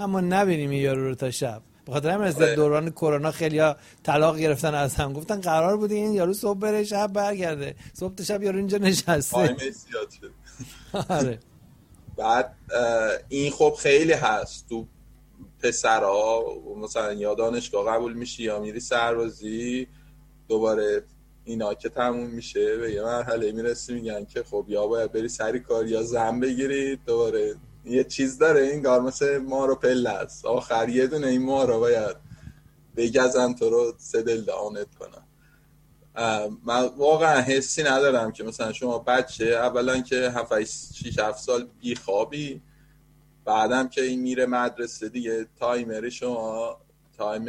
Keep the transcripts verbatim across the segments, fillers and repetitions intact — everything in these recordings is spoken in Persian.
اما نبینیم یارو رو تا شب. بخاطر همین از دوران کرونا خیلیا طلاق گرفتن از هم، گفتن قرار بود این یارو صبح بره شب برگرده، صبح تا شب یارو اینجا نشسته. تایم زیاد شد. آره. بعد این خب خیلی هست تو پسرها، مثلا یا دانشگاه قبول میشی یا میری سربازی، دوباره اینا که تموم میشه به یه مرحله میرسی میگن که خب یا باید بری سری کار یا زن بگیری. دوباره یه چیز داره این کار مثل مارو پله است، آخر یه دونه این مارو باید بگزن تو رو سه دل دانت کنن. من واقعا حسی ندارم که مثلا شما بچه اولا که هفت شش هفت سال بی خوابی، بعدم که این میره مدرسه دیگه تایمر شما تایم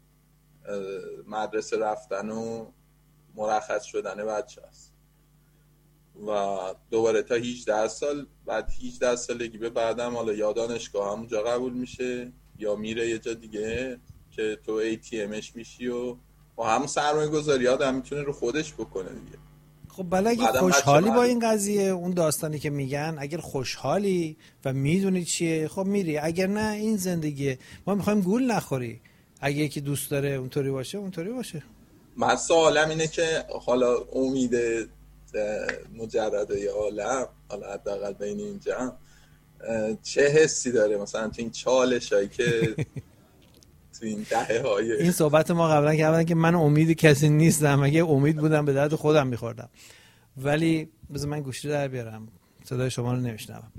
مدرسه رفتن و مرخص شدن بچه است و دوباره تا هجده سال، بعد هجده سالگی به بعدم حالا یا دانشگاه همونجا قبول میشه یا میره یه جا دیگه که تو ای تی امش میشی و با هم سرمایه گذاری آدم میتونه رو خودش بکنه دیگه. خب بله اگه خوشحالی با این قضیه، اون داستانی که میگن اگر خوشحالی و میدونی چیه خب میری، اگر نه این زندگیه، ما میخوایم گول نخوری. اگه یکی دوست داره اونطوری باشه اونطوری باشه. من سوالم اینه که حالا امید مجرد یا عالم، حالا حداقل بین اینجا چه حسی داره مثلا تو این چالش هایی که تو این دهه های این صحبت ما قبلا کردن که من امید کسی نیستم، اگه امید بودم به درد خودم میخوردم. ولی بذار من گوشی در بیارم صدای شما رو نمیشنوم.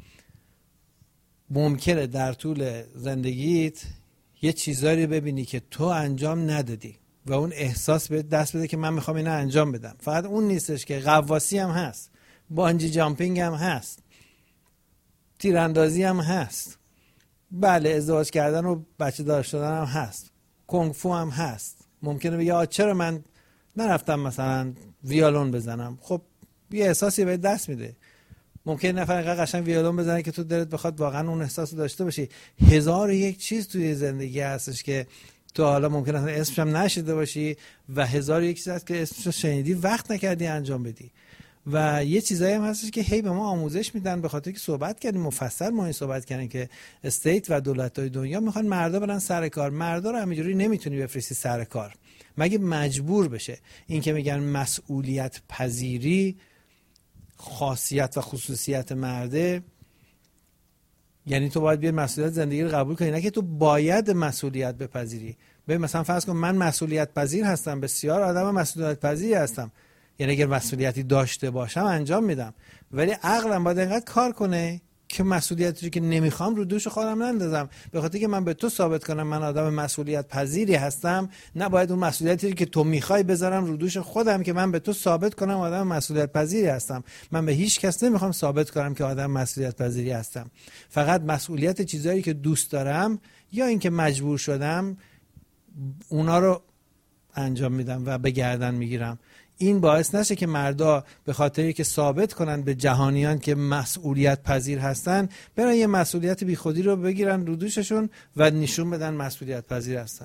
ممکنه در طول زندگیت یه چیزایی ببینی که تو انجام ندادی و اون احساس به دست بده که من میخوام اینو انجام بدم. فقط اون نیستش که غواصی هم هست، بانجی جامپینگ هم هست، تیراندازی هم هست، بله ازدواج کردن و بچه دار شدن هم هست، کنگ فو هم هست. ممکنه بگی آ چرا من نرفتم مثلا ویولون بزنم؟ خب یه احساسی به دست میده. ممکنه نفر اینقدر قشنگ ویولون بزنه که تو دلت بخواد واقعا اون احساس داشته باشی. هزار و یک چیز توی زندگی هستش که تو حالا ممکنه اصلا اسمش هم نشیده باشی و هزار و یک چیز هست که اسمش رو شنیدی وقت نکردی انجام بدی. و یه چیزایی هم هستش که هی به ما آموزش میدن، به خاطر که صحبت کردیم مفصل ما این صحبت کردیم که استیت و دولت‌های دنیا میخوان مردا برن سر کار. مردا رو همینجوری نمیتونی بفرستی سر کار مگه مجبور بشه. این که میگن مسئولیت پذیری خاصیت و خصوصیت مرده، یعنی تو باید بیای مسئولیت زندگی رو قبول کنی، نه که تو باید مسئولیت بپذیری. ببین مثلا فرض کن من مسئولیت پذیر هستم، بسیار آدم مسئولیت پذیری هستم، یعنی اگر مسئولیتی داشته باشم انجام میدم، ولی عقلم باید اینقدر کار کنه که مسئولیتی که نمیخوام رو دوش خودم نندازم. به خاطر که من به تو ثابت کنم من آدم مسئولیت پذیری هستم، نباید اون مسئولیتی که تو میخوای بذارم رو دوش خودم که من به تو ثابت کنم آدم مسئولیت پذیری هستم. من به هیچ کس نمیخوام ثابت کنم که آدم مسئولیت پذیری هستم. فقط مسئولیت چیزایی که دوست دارم یا اینکه مجبور شدم اونا رو انجام میدم و به گردن میگیرم. این باعث نشه که مردا به خاطری که ثابت کنن به جهانیان که مسئولیت پذیر هستن برن یه مسئولیت بیخودی رو بگیرن رو دوششون و نشون بدن مسئولیت پذیر هستن.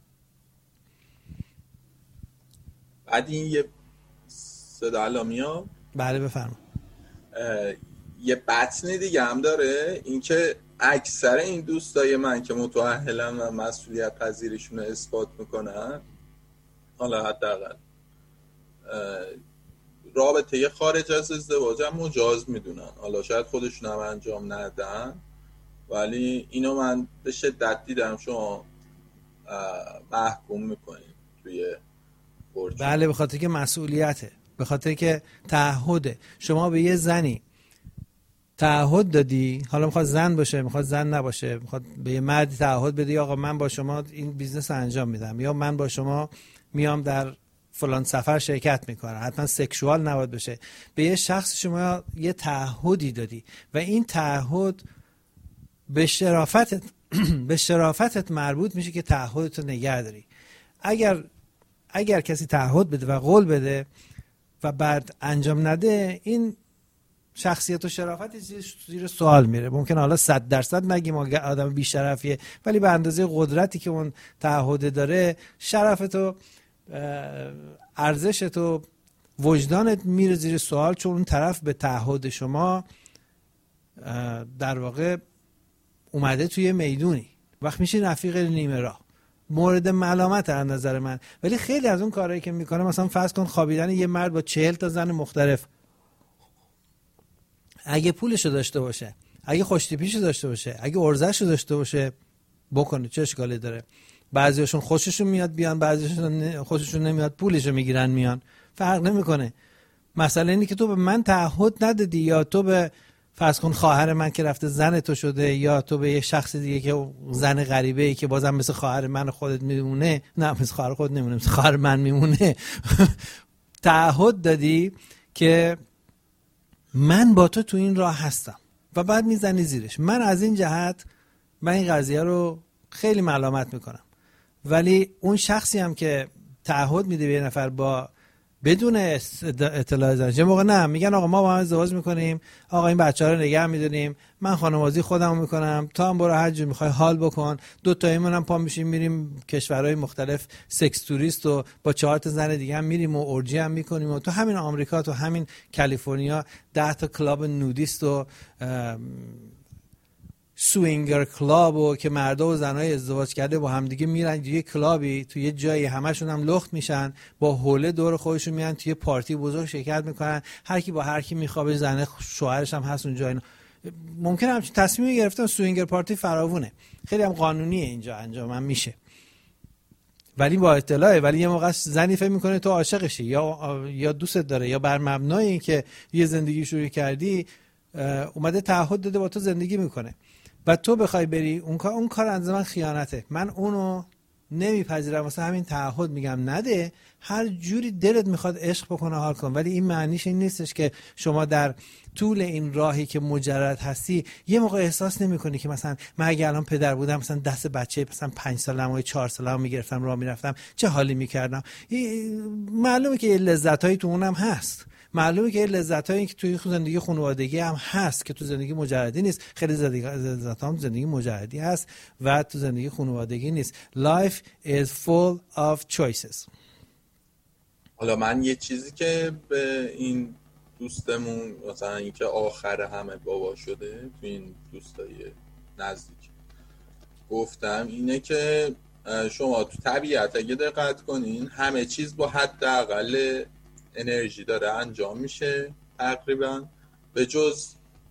بعد این یه صدا علامیا بله بفرما یه بطن دیگه هم داره، اینکه اکثر این دوستای من که متأهلن و مسئولیت پذیریشون رو اثبات میکنن، حالا حداقل رابطه خارج از ازدواج هم مجاز میدونن، حالا شاید خودشون هم انجام ندن، ولی اینو من به شدت دیدم شما محکوم میکنین توی برج. بله به خاطر که مسئولیته، به خاطر که تعهده. شما به یه زنی تعهد دادی، حالا میخواد زن باشه میخواد زن نباشه، میخواد به یه مردی تعهد بدی آقا من با شما این بیزنس انجام میدم یا من با شما میام در فلان سفر شرکت میکنه، حتما سکشوال نباید بشه. به یه شخص شما یه تعهدی دادی و این تعهد به شرافتت به شرافتت مربوط میشه که تعهدتو نگه داری. اگر اگر کسی تعهد بده و قول بده و بعد انجام نده، این شخصیت و شرافت زیر سوال میره. ممکن حالا صد درصد نگیم آدم بی‌شرفیه، ولی به اندازه قدرتی که اون تعهد داره شرفتو، ارزشت و وجدانت میره زیر سوال، چون اون طرف به تعهد شما در واقع اومده توی میدونی وقت میشی رفیق نیمه راه، مورد ملامت از نظر من. ولی خیلی از اون کارهایی که میکنه، مثلا فرض کن خوابیدن یه مرد با چهل تا زن مختلف، اگه پولشو داشته باشه، اگه خوشتیپیشو داشته باشه، اگه ارزششو داشته باشه، بکنه، چه اشکالی داره؟ بعضیاشون خوششون میاد بیان، بعضیاشون خوششون نمیاد پولشو میگیرن میان، فرق نمیکنه. مسئله اینه که تو به من تعهد ندادی، یا تو به فرض کن خواهر من که رفته زن تو شده، یا تو به یه شخص دیگه که زن غریبه ای که بازم مثل خواهر من خودت میمونه، نه مثل خواهر خودت نمیمونه، مثل خواهر من میمونه، تعهد دادی که من با تو تو این راه هستم و بعد میزنی زیرش. من از این جهت من این قضیه رو خیلی ملامت میکنم. ولی اون شخصی هم که تعهد میده به یه نفر با بدون اطلاع زنش، یه موقع نه میگن آقا ما با هم ازدواج میکنیم، آقا این بچه‌ها رو نگه میدونیم، من خانوادگی خودمو میکنم، تو هم برو هر جور میخوای حال بکن، دو تایمون هم پا میشیم میریم کشورهای مختلف سکس توریست و با چهار تا زن دیگه هم میریم و اورجی هم میکنیم و تو همین آمریکا، تو همین کالیفرنیا ده تا کلاب نودیست و سوینگر کلاب و که مردا و زنای ازدواج کرده با همدیگه میرن یه کلابی تو یه جایی، همشون هم لخت میشن، با حوله دور خودشون میان توی پارتی بزرگ شرکت میکنن، هر کی با هر کی میخوابه، زنه شوهرش هم هست اونجا. اینا ممکنه همچین تصمیمی گرفتن. سوینگر پارتی فراوونه، خیلی هم قانونیه اینجا انجام هم میشه، ولی با اطلاعه. ولی یه موقع زنی فکر میکنه تو عاشقشی یا یا دوستت داره، یا بر مبنای اینکه یه زندگی شروع کردی اومده تعهد داده با تو زندگی میکنه و تو بخوای بری اون کار، اون کار از من خیانته. من اونو نمیپذیرم، واسه همین تعهد میگم نده، هر جوری دلت میخواد عشق بکنه حال کن. ولی این معنیش این نیستش که شما در طول این راهی که مجرد هستی یه موقع احساس نمیکنی که مثلا من اگه الان پدر بودم مثلا دست بچه مثلا پنج سالم و چهار سالم میگرفتم راه میرفتم چه حالی میکردم. معلومه که یه لذتایی تو اونم هست، معلومه که لذتایی که توی زندگی خانوادگی هم هست که تو زندگی مجردی نیست. خیلی لذت‌ها هم زندگی مجردی هست و تو زندگی خانوادگی نیست. Life is full of choices. حالا من یه چیزی که به این دوستمون، مثلا اینکه آخر همه بابا شده تو این دوستای نزدیک گفتم، اینه که شما تو طبیعت اگه دقت کنین همه چیز با حداقل انرژی داره انجام میشه تقریبا، به جز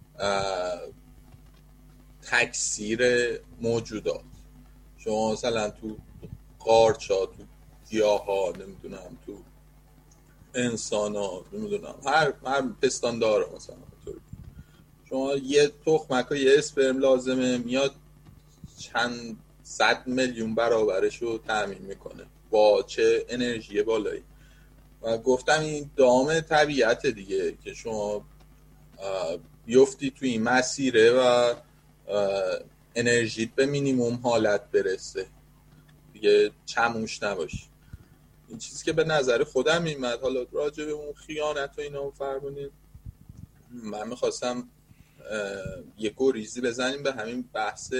تکثیر موجودات. شما مثلا تو قارچا، تو گیاها، نمیدونم تو انسان ها، نمیدونم هر هر پستاندار مثلا شما یه تخمک و یه اسپرم لازمه، میاد چند صد میلیون برابرش رو تامین میکنه با چه انرژی بالایی. و گفتم این دام طبیعت دیگه که شما بیفتی توی این مسیره و انرژیت به مینیموم حالت برسه دیگه، چموش نباشی. این چیزی که به نظر خودم میمد. حالا راجع به اون خیانت و اینا فرمونید، من میخواستم یه گریزی بزنیم به همین بحث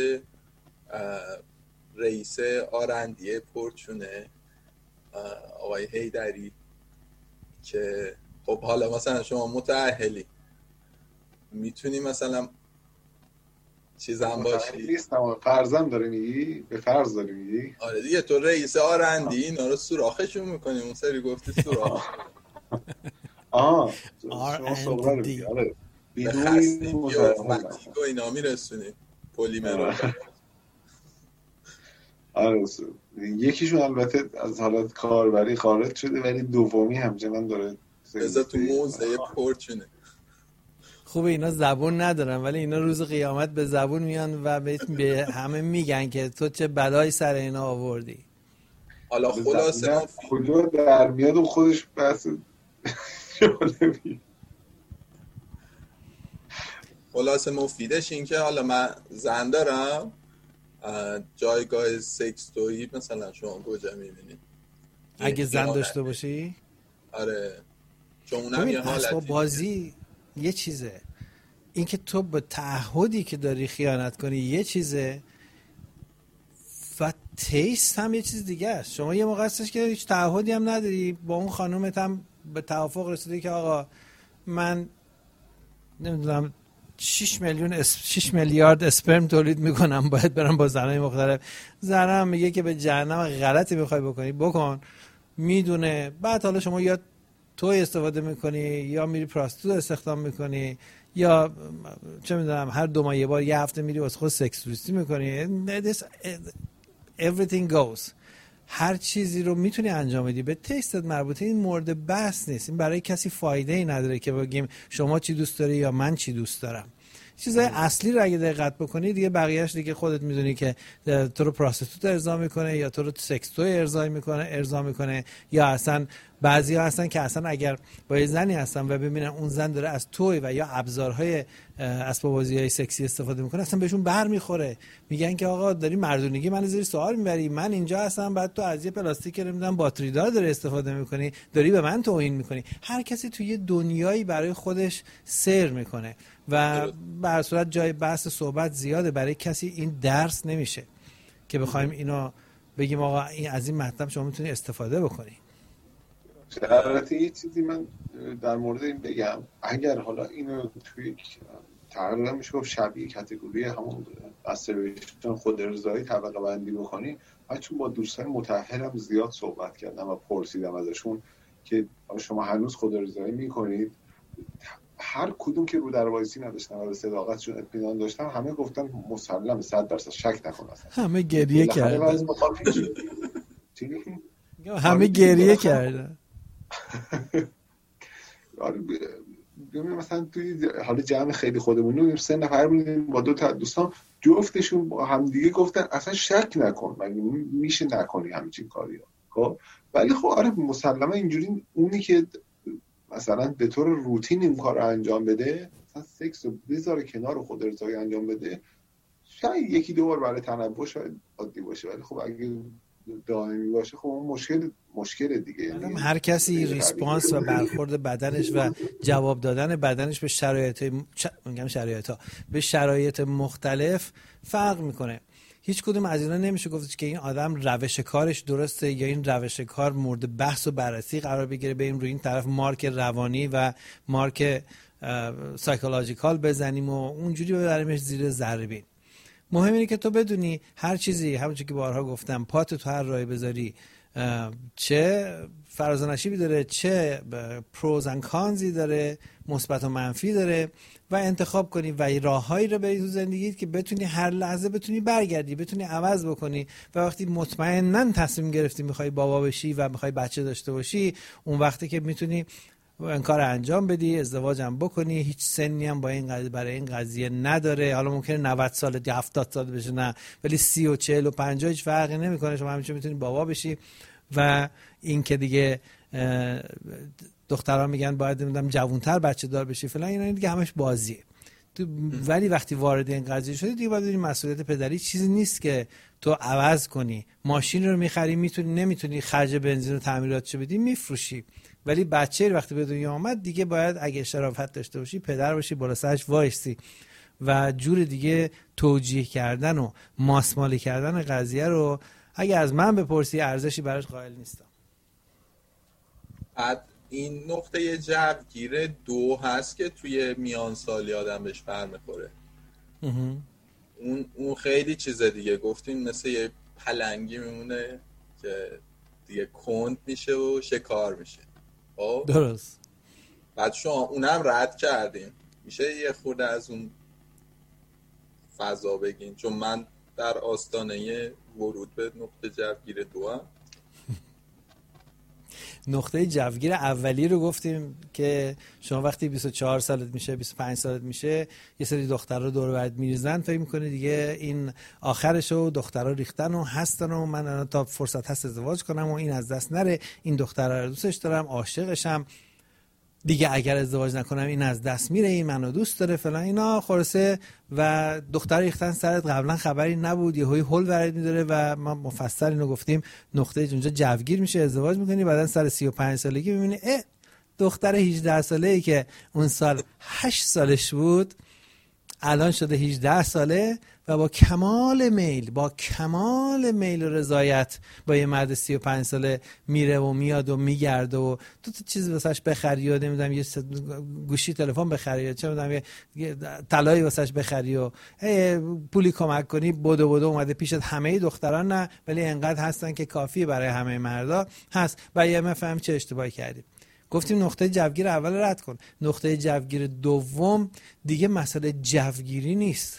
رئیس آرندی پورچونه آقای حیدری، که خب حالا مثلا شما متأهلی میتونی مثلا چیزم باشی، نیستم فرضم داری میگی، به فرض داری میگی. آره دیگه تو رئیس آرندی اینا رو سوراخشون میکنی، اون سری گفتی سوراخ. آها شما صغرا رو میگی. آره بخستی یا متیک و اینا میرسونی پلیمر. آره یکیشون البته از حالت کاربری خارج شده، ولی دومی همچنان داره بذار تو موزه پورچونه. خوبه اینا زبون ندارن، ولی اینا روز قیامت به زبون میان و به همه میگن که تو چه بلایی سر اینا آوردی. حالا خلاصه ما کجا در میاد و خودش بحث جالبی. خلاصه مفیدش این که حالا من زن دارم، جایگاه سکس تویی مثلا شما کجا میبینید اگه زن داشته باشی؟ آره چون اونم یه حالتی بازی یه چیزه، این که تو به تعهدی که داری خیانت کنی یه چیزه و تیست هم یه چیز دیگه است. شما یه موقع هستش که هیچ تعهدی هم نداری، با اون خانومت هم به توافق رسیدی که آقا من نمیدونم شش میلیون اس... شش میلیارد اسپرم تولید میکنم، باید برم با زنای مختلف. زنم میگه که به جهنم غلطی میخوای بکنی بکن، میدونه. بعد حالا شما یا توی استفاده میکنی یا میری پراستیتوت استخدام میکنی یا چه میدونم هر دو ماه یه بار یه هفته میری واسه خود سکس توریستی میکنی. everything goes. هر چیزی رو میتونی انجام بدی. به تستت مربوطه، این مورد بحث نیست. این برای کسی فایده ای نداره که بگیم شما چی دوست داری یا من چی دوست دارم. چیزای اصلی رو اگه دقت بکنی دیگه بقیه‌اش دیگه خودت میدونی که تو رو پراستیتوت ارضا میکنه یا تو رو سکس توی ارضا میکنه ارضا میکنه یا اصلا بعضی‌ها هستن که اصلا اگر با یه زنی هستن و ببینن اون زن داره از توی و یا ابزارهای اسباب بازی‌های سکسی استفاده میکنه اصلا بهشون برمیخوره، میگن که آقا داری مردونگی من زیر سوال میبری، من اینجا هستم بعد تو از یه پلاستیک نمیدونم باتری دار داره استفاده میکنی، داری به من توهین میکنی. هر کسی توی یه دنیایی برای خودش سیر میکنه و به هر صورت جای بحث صحبت زیاده. برای کسی این درس نمیشه که بخوایم اینو بگیم آقا این از این مطلب شما میتونی استفاده بکنی. البته یه چیزی من در مورد این بگم، اگر حالا اینو توی تقریبا میشه گفت شبیه کاتگوری همون استربیشن خود ارضایی طبقه بندی بکنی، من چون با دوستان متأهلم زیاد صحبت کردم و پرسیدم ازشون که شما هنوز خود ارضایی میکنید؟ هر کدوم که رو در وایسی نداشتن و به صداقتشون اطمینان داشتن همه گفتن مسلم صد درصد شک نکن اصلا. همه گریه کردن. همه گریه کردن. ببین مثلا توی حالا جمع خیلی خودمون سه نفر بودیم با دو تا دوستان، جفتشون با هم دیگه گفتن اصلا شک نکن، مگه میشه نکنی همچین کاری ها. خب ولی خب آره مسلما اینجوری اونی که مثلا به طور روتین این کار رو انجام بده، مثلا سکس رو بذاره کنار خود ارضایی انجام بده، شاید یکی دو بار برای تنوع شاید عادی باشه، ولی خب اگه دائمی باشه خب اون مشکل مشکل دیگه. یعنی هر کسی ریسپانس و برخورد بدنش و جواب دادن بدنش به شرایط میگم شرایط ها به شرایط مختلف فرق میکنه. هیچ کدوم از اینا نمیشه گفت که این آدم روش کارش درسته یا این روش کار مورد بحث و بررسی قرار بگیره، بریم روی این طرف مارک روانی و مارک سایکولوژیکال بزنیم و اونجوری ببریمش زیر ذره بین. مهم اینه که تو بدونی هر چیزی همونجوری که بارها گفتم پات تو هر راهی بذاری، چه فراز و نشیبی داره، چه پروز اند کانزی داره، مثبت و منفی داره، و انتخاب کنی و راههایی رو بری تو زندگیت که بتونی هر لحظه بتونی برگردی، بتونی عوض بکنی. و وقتی مطمئناً تصمیم گرفتی میخوای بابا بشی و میخوای بچه داشته باشی، اون وقتی که میتونی این کار انجام بدی، ازدواج هم بکنی. هیچ سنی هم با این قضیه برای این قضیه نداره. حالا ممکنه نود سال یا هفتاد سال بشه، نه، ولی سی و چهل و پنجاه هیچ فرقی نمیکنه. شما همیشه میتونی بابا بشی. و این که دیگه دخترها میگن باید نمیدونم جوانتر بچه دار بشی فلان، اینا دیگه همش بازیه. تو ولی وقتی وارد این قضیه شدی دیگه باید بدونی مسئولیت پدری چیزی نیست که تو عوض کنی. ماشین رو میخری، میتونی نمیتونی خرج بنزین و تعمیراتش بدی، میفروشی. ولی بچه وقتی به دنیا آمد دیگه باید اگه شرافت داشته باشی پدر باشی، بالا سرش وایسی و جور دیگه توجیه کردن و ماسمالی کردن قضیه رو اگه از من بپرسی ارزشی براش قائل نیستم. بعد این نقطه جوگیر دو هست که توی میان سالی آدم بهش برمیخوره. اون اون خیلی چیز دیگه گفتیم، مثل یه پلنگی میمونه که دیگه کند میشه و شکار میشه. خب درست. بعد شما اونم رد کردیم، میشه یه خورده از اون فضا بگین؟ چون من در آستانه ورود به نقطه جوگیر دو هم. نقطه جوگیر اولی رو گفتیم که شما وقتی بیست و چهار سالت میشه، بیست و پنج سالت میشه، یه سری دخترها دور و برت میریزن، فکر میکنی دیگه این آخرشو، دخترها ریختن و هستن و من تا فرصت هست ازدواج کنم و این از دست نره، این دخترها رو دوستش دارم، عاشقشم، دیگه اگر ازدواج نکنم این از دست میره، این منو دوست داره فلان، اینا خلاصه. و دختر ریختن سرت، قبلا خبری نبود، یهویی هول ورد میداره و ما مفصل اینو گفتیم. نقطه اونجا جوگیر میشه، ازدواج میکنی، بعدن سر سی و پنج سالگی میبینی اه دختر هجده ساله‌ای که اون سال هشت سالش بود الان شده هجده ساله و با کمال میل با کمال میل و رضایت با یه مرد سی و پنج ساله میره و میاد و میگرده و تو تا چیز واسش بخری و نمیدونم یه گوشی تلفن بخری و چه میدونم یه طلایی واسش بخری و پولی کمک کنی بدو بدو اومده پیشت. همه دختران نه، ولی انقدر هستن که کافیه برای همه مردا هست. و یه مفهم چه اشتباهی کردیم. گفتیم نقطه جوگیر اول رد کن. نقطه جوگیر دوم دیگه مسئله جوگیری نیست،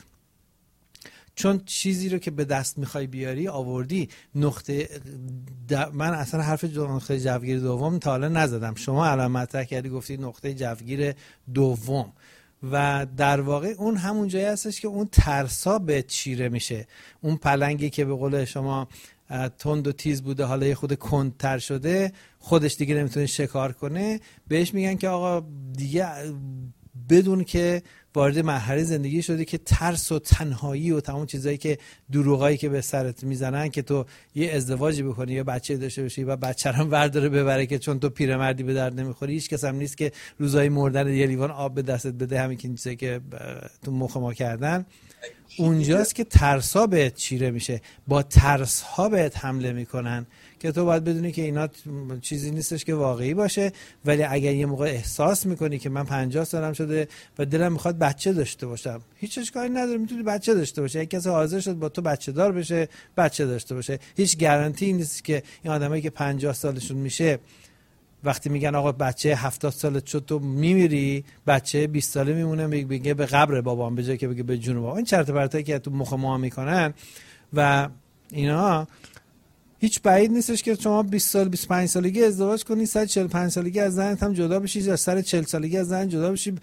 چون چیزی رو که به دست میخوای بیاری آوردی. نقطه د... من اصلا حرف نقطه جوگیر دوم تا حالا نزدم، شما الان مطرح کردی گفتی نقطه جوگیر دوم و در واقع اون همون جایی هستش که اون ترسا به چیره میشه. اون پلنگی که به قول شما تند و تیز بوده حالا یه خود کندتر شده، خودش دیگه نمیتونه شکار کنه، بهش میگن که آقا دیگه بدون که وارد مرحله زندگی شدی که ترس و تنهایی و تمام چیزایی که دروغایی که به سرت میزنن که تو یه ازدواجی بکنی یا بچه داشته باشی و بچه رو برداره ببره که چون تو پیرمردی به درد نمیخوری، هیچ کس هم نیست که روزای مردن یه لیوان آب به دستت بده، همین که چیزایی که تو مخ ما کردن. اونجاست که ترسا بهت چیره میشه، با ترس ها بهت حمله میکنن که تو باید بدونی که اینا چیزی نیستش که واقعی باشه. ولی اگر یه موقع احساس میکنی که من پنجاه سالم شده و دلم میخواد بچه داشته باشم، هیچ اشکالی نداره، میتونی بچه داشته باشه. یک کسی حاضر شد با تو بچه دار بشه، بچه داشته باشه. هیچ گارانتی نیست که این آدمایی که پنجاه سالشون میشه وقتی میگن آقا بچه هفتاد سالت شد تو میمیری، بچه بیست ساله میمونه میگه به قبر بابام به جای که بگه به جون بابام. این چرت و پرتایی که تو مخ ما میکنن و اینا، هیچ بعید نیستش که شما بیست سال بیست و پنج سالگی ازدواج کنی، سر چهل و پنج سالگی از زنت هم جدا بشی، یا سر چهل سالگی از زن جدا بشی،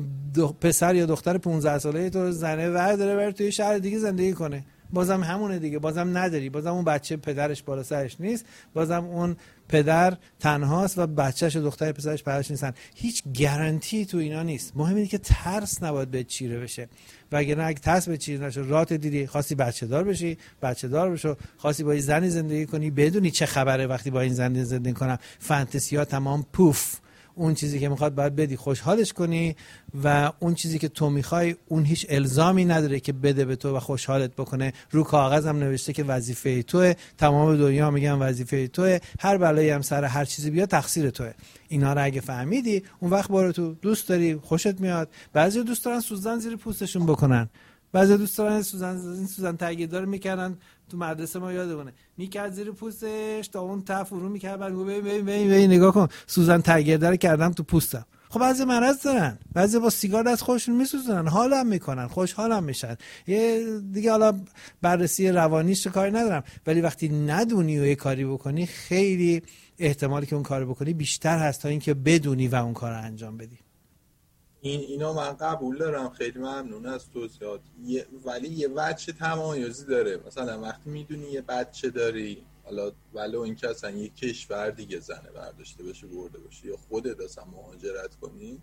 پسر یا دختر پانزده ساله تو زنه ور داره بره توی شهر دیگه زندگی کنه، بازم همونه دیگه، بازم نداری، بازم اون بچه پدرش بالا سرش نیست، بازم اون پدر تنهاست و بچه‌ش و دختر پسرش پدرش نیستن. هیچ گارانتی تو اینا نیست. مهم اینه که ترس نباید به چیره بشه. و اگه نه، اگه ترس به چیره نشه، رات دیدی خواستی بچه دار بشی، بچه دار بشو، خواستی با این زنی زندگی کنی، بدونی چه خبره وقتی با این زنی زندگی کنم، فانتزی‌ها تمام پوف. اون چیزی که میخواد باید بدی، خوشحالش کنی و اون چیزی که تو میخوای اون هیچ الزامی نداره که بده به تو و خوشحالت بکنه. رو کاغذ هم نوشته که وظیفه توئه، تمام دنیا میگن وظیفه توئه، هر بلایی هم سر هر چیزی بیاد تقصیر توئه. اینا رو اگه فهمیدی اون وقت برو تو. دوست داری، خوشت میاد. بعضی دوست دارن سوزن زیر پوستشون بکنن، بعضی دوست دارن سوزن این سوزن تگیردار میکردن تو مدرسه ما یادمونه، میکرد زیر پوستش تا اون ته فرو میکرد، بعد گفت ببین ببین ببین نگاه کن سوزن تگیردار کردم تو پوستم. خب بعضی مرض دارن، بعضی با سیگار از خودشون میسوزونن، حالم میکنن، خوشحالم میشن. یه دیگه حالا بررسی روانیش کاری ندارم، ولی وقتی ندونی و یه کاری بکنی، خیلی احتمالی که اون کارو بکنی بیشتر هست تا اینکه بدونی و اون کارو انجام بدی. این اینا من قبول دارم، خیلی ممنون از توضیحات. ولی یه بچه تمایزی داره. مثلا وقتی میدونی یه بچه داری، حالا ولو اینکه اصلا یه کشور دیگه زنه برداشته بشه برده باشه یا خودت اصلا مهاجرت کنی،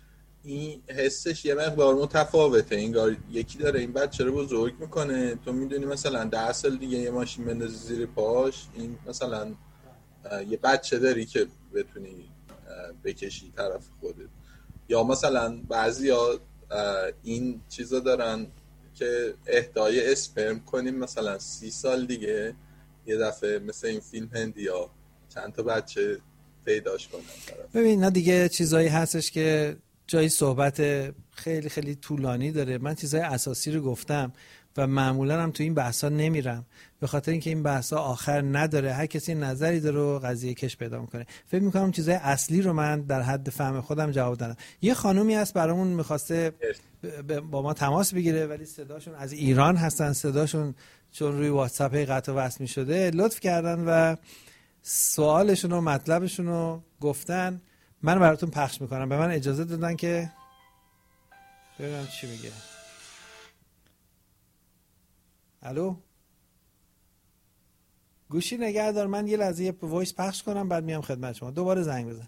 این حسش یه مقدار متفاوته. انگار یکی داره این بچه رو بزرگ میکنه، تو میدونی مثلا ده سال دیگه یه ماشین بندازی زیر پاش، این مثلا یه بچه داری که بتونی بکشی طرف خودت. یا مثلا بعضیا این چیزا دارن که اهدای اسپرم کنیم مثلا سی سال دیگه یه دفعه مثل این فیلم هندی ها چند تا بچه پیداش کنن. ببین نه دیگه چیزایی هستش که جای صحبت خیلی خیلی طولانی داره. من چیزای اساسی رو گفتم و معمولا هم تو این بحثا نمیرم، به خاطر اینکه این بحثا آخر نداره، هر کسی نظری داره و قضیه کش پیدا میکنه. فکر میکنم چیزای اصلی رو من در حد فهم خودم جواب دادم. یه خانومی هست برامون میخواسته با ما تماس بگیره، ولی صداشون از ایران هستن، صداشون چون روی واتساپ قطع و وصل میشده لطف کردن و سوالشون و مطلبشون رو گفتن. من براتون پخش میکنم. به من اجازه دادن که ببینم چی میگه. الو، گوشی نگه دار، من یه لحظه یه وایس پخش کنم بعد میام خدمت شما. دوباره زنگ بزن.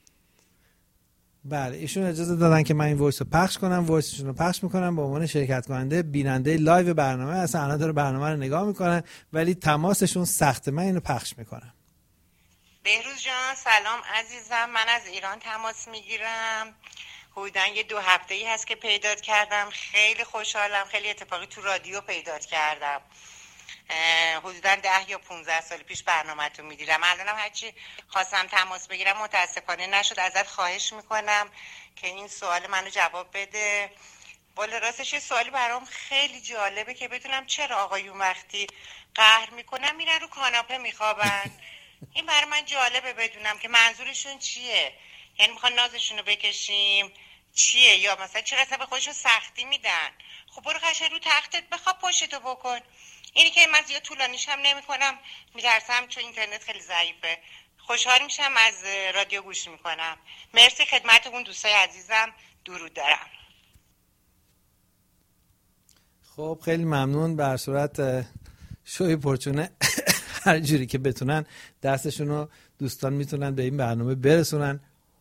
بله ایشون اجازه دادن که من این وایس رو پخش کنم. وایسشون رو پخش میکنم به عنوان شرکت کننده بیننده لایو برنامه. اصلا الان داره برنامه رو نگاه میکنن ولی تماسشون سخته. من اینو پخش میکنم. بهروز جان سلام عزیزم، من از ایران تماس میگیرم. حدوداً یه دو هفته‌ای هست که پیدات کردم. خیلی خوشحالم، خیلی اتفاقی تو رادیو پیدات کردم. حدوداً ده یا پونزده سال پیش برنامه‌تو می‌دیدم. الانم هرچی خواستم تماس بگیرم متاسفانه نشد. ازت خواهش میکنم که این سوال منو جواب بده. والا راستش یه سوالی برام خیلی جالبه که بدونم چرا آقایون وقتی قهر میکنن میرن رو کاناپه میخوابن. این برای من جالبه بدونم که منظورشون چیه. یعنی میخوان نازشون رو بکشیم چیه، یا مثلا چرا اصلا به خودشون سختی میدن؟ خب برو قشنگ رو تختت بخواب، پشتو بکن. اینی که من زیاد طولانیش هم نمی کنم، میترسم چون اینترنت خیلی ضعیفه. خوشحال میشم، از رادیو گوش میکنم. مرسی خدمت اون دوستای عزیزم، درود دارم. خب خیلی ممنون. به هر صورت شوی پرچونه هر جوری که بتونن دستشونو دوستان میتونن به این برنامه برسونن،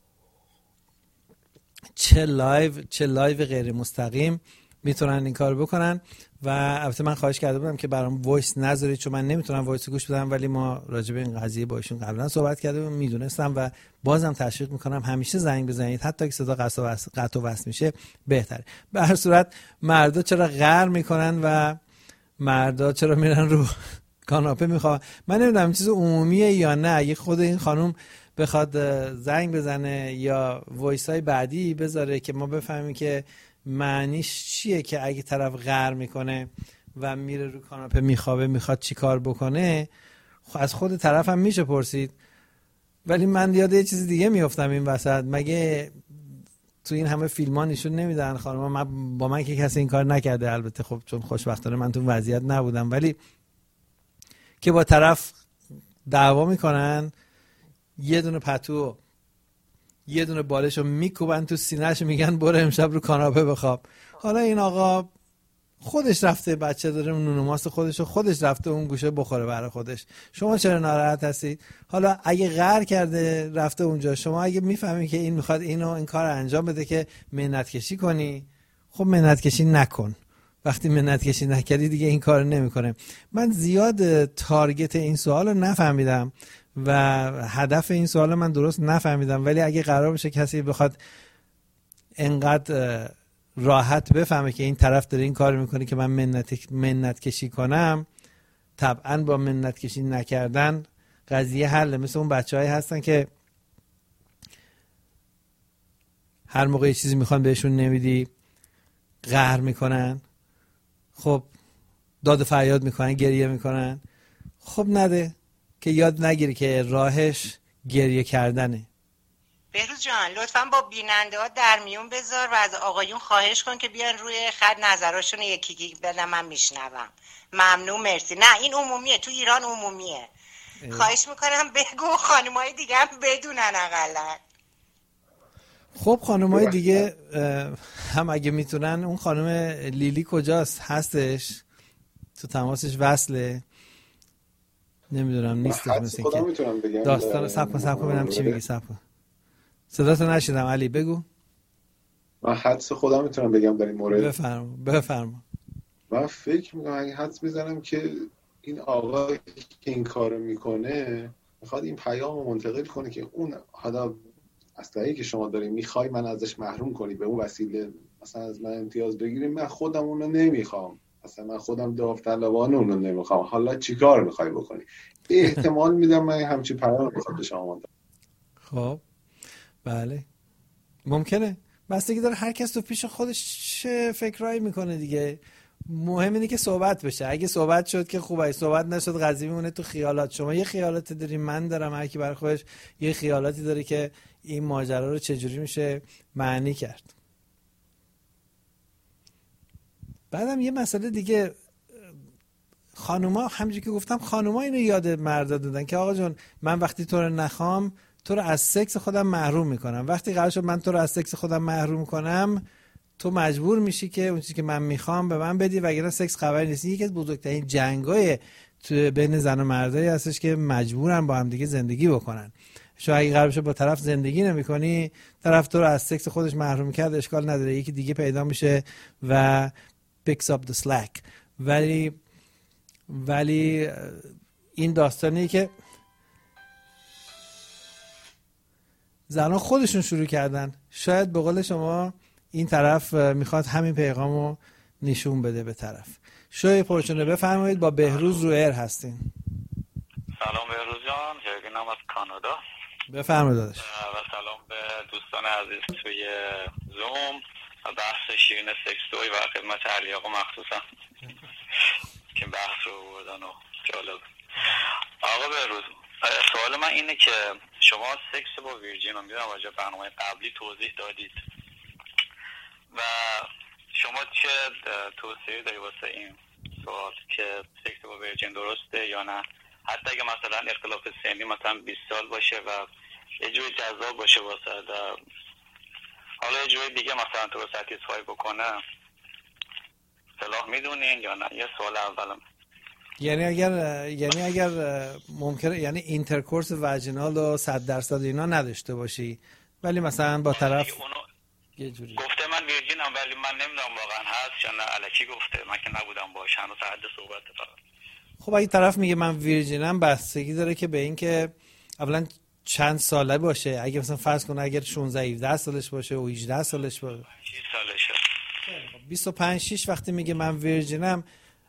چه لایو چه لایو غیر مستقیم میتونن این کار بکنن. و البته من خواهش کرده بودم که برام وایس نذارید چون من نمیتونم وایس گوش بدم، ولی ما راجع به این قضیه با ایشون قبلا صحبت کرده بودیم، میدونستم و بازم تشویق میکنم همیشه زنگ بزنید، حتی که صدا قطع و وصل میشه بهتره. به هر صورت مردا چرا غر میکنن و مردا چرا میرن رو کاناپه میخوان؟ من نمیدونم این چیز عمومیه یا نه. اگه خود این خانم بخواد زنگ بزنه یا وایس های بعدی بذاره که ما بفهمیم که معنیش چیه، که اگه طرف غر میکنه و میره رو کاناپه میخوابه میخواد چی کار بکنه، از خود طرف هم میشه پرسید. ولی من یاد یه چیز دیگه میافتم این وسط، مگه تو این همه فیلم ها نشون نمیدن خانم؟ من با من که کسی این کار نکرده البته، خب چون خوشبختانه من تو اون وضعیت نبودم، ولی که با طرف دعوا میکنن، یه دونه پتو یه دونه بالشو میکوبن تو سینه‌اش، میگن برو امشب رو کاناپه بخواب. حالا این آقا خودش رفته، بچه داره، نون و ماست خودشو خودش رفته اون گوشه بخوره برای خودش، شما چرا ناراحت هستید؟ حالا اگه قهر کرده رفته اونجا، شما اگه میفهمی که این میخواد اینو این کار انجام بده که منت کشی کنی، خب منت کشی نکن. وقتی منت کشی نکردی دیگه این کار نمیکنه. من زیاد تارگت این سوالو نفهمیدم و هدف این سوال من درست نفهمیدم، ولی اگه قرار بشه کسی بخواد انقدر راحت بفهمه که این طرف داره این کار میکنه که من منت, منت کشی کنم، طبعا با منت کشی نکردن قضیه حله. مثل اون بچه هایی هستن که هر موقع یه چیزی میخوان بهشون نمیدی قهر میکنن، خب داد فریاد میکنن، گریه میکنن. خب نده که یاد نگیری که راهش گریه کردنه. بهروز جان لطفاً با بیننده ها در میون بذار و از آقایون خواهش کن که بیان روی خط نظراشون یکی یکی بدن، من میشنوم. ممنون، مرسی. نه این عمومیه، تو ایران عمومیه. اه. خواهش میکنم بگو خانمای دیگه هم بدونن اقلا. خب خانمای دیگه هم اگه میتونن. اون خانم لیلی کجاست؟ هستش؟ تو تماسش وصله؟ نمیدونم نیستش. مثل که داستان سب سب ببینم چی میگی. سب صداتو نشیدم علی، بگو. من حدس خودم میتونم بگم در این مورد. بفرما بفرما. من فکر میکنم اگه حدس میزنم که این آقا که این کارو میکنه میخواد این پیامو منتقل کنه که اون حالا اصلی که شما داری میخوای من ازش محروم کنی، به اون وسیله مثلا از من امتیاز بگیری، من خودم اونو نمیخوام، مثلا من خودم داوطلبانه اونو نمیخوام، حالا چیکار میخوای بکنی؟ احتمال میدم من همچین پیام میخواد به شما منتقل. خب بله ممکنه، بستگی داره هر کس تو پیش خودش چه فکرایی میکنه دیگه. مهم اینه که صحبت بشه. اگه صحبت شد که خوبه، صحبت نشد قضیه میمونه تو خیالات. شما یه خیالاتی داری، من دارم، هر کی برای خودش یه خیالاتی داره که این ماجرا رو چجوری میشه معنی کرد. بعدم یه مسئله دیگه، خانوما همونجوری که گفتم خانوما اینو یاد مردا دادن که آقا جون من وقتی تو رو نخوام تو رو از سکس خودم محروم میکنم. وقتی قرار شد من تو رو از سکس خودم محروم کنم تو مجبور میشی که اون چیزی که من میخوام به من بدی، وگرنه سکس خبری نیست. یکی از بزرگترین جنگای تو بین زن و مردایی هستش که مجبورن با هم دیگه زندگی بکنن. شما اگه قرار بشه با طرف زندگی نمی‌کنی، طرف تو رو از سکس خودش محروم کرد، اشکال نداره، یکی دیگه پیدا میشه و picks up the slack. ولی ولی این داستانی که زنان خودشون شروع کردن. شاید به قول شما این طرف میخواد همین پیغامو نشون بده به طرف. شوی پرچونه بفرمایید، با بهروز رو ایر هستین. سلام بهروز جان، جایگینم از کانادا. بفرمایید داداش. و سلام به دوستان عزیز توی زوم و بحث شیرین سکستوی و خدمت علی آقا مخصوصا که بحث رو بردن و جالب. آقا بهروز، سوال من اینه که شما سکس با ویرجین رو میدونم واجه برنامه قبلی توضیح دادید و شما چه توصیه داری واسه این سوال که سکس با ویرجین درسته یا نه؟ حتی اگه مثلا اختلاف سنی مثلا بیست سال باشه و یه جوری جذاب باشه واسه حالا یه جوری دیگه مثلا تو رو ساتیسفای بکنه، صلاح میدونین یا نه؟ یه سوال اولم. یعنی اگر یعنی اگر ممکنه یعنی اینترکورس وژینال و صد درصد اینا نداشته باشی ولی مثلا با طرف اونو یه جوری گفته من ویرجینم ولی من نمیدونم واقعا هست یا نه، الکی گفته، من که نبودم باش، هنوز حد صحبت فقط. خب اگه طرف میگه من ویرجینم بستگی داره که به این که اولا چند ساله باشه. اگه مثلا فرض کنه اگر شانزده هفده سالش باشه و هجده سالش باشه، شش سالشه، بیست و پنج شش وقتی میگه من ویرجینم،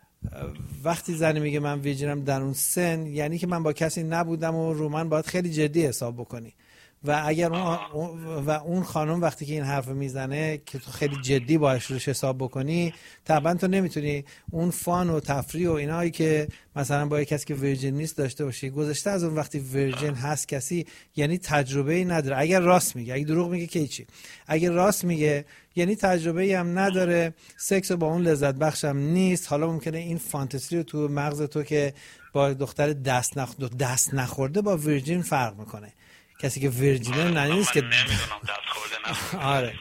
وقتی زنی میگه من ویرجینم در اون سن یعنی که من با کسی نبودم و رو من باید خیلی جدی حساب بکنی. و اگر اون و اون خانم وقتی که این حرف میزنه که تو خیلی جدی باهاش روش حساب بکنی، طبعا تو نمیتونی اون فان و تفریح و اینایی که مثلا با کسی که ویرجین نیست داشته باشی. گذشته از اون وقتی ویرجین هست کسی یعنی تجربه ای نداره. اگر راست میگه، اگه دروغ میگه که چی؟ اگر راست میگه یعنی تجربه ای هم نداره، سکس با اون لذت بخش هم نیست. حالا ممکنه این فانتزی رو تو مغز تو که با دختر دست نخ... دست نخورده با ویرجین فرق میکنه. کسی که ویرجینه نه نیست که نمیدونم دست خورده نه. آره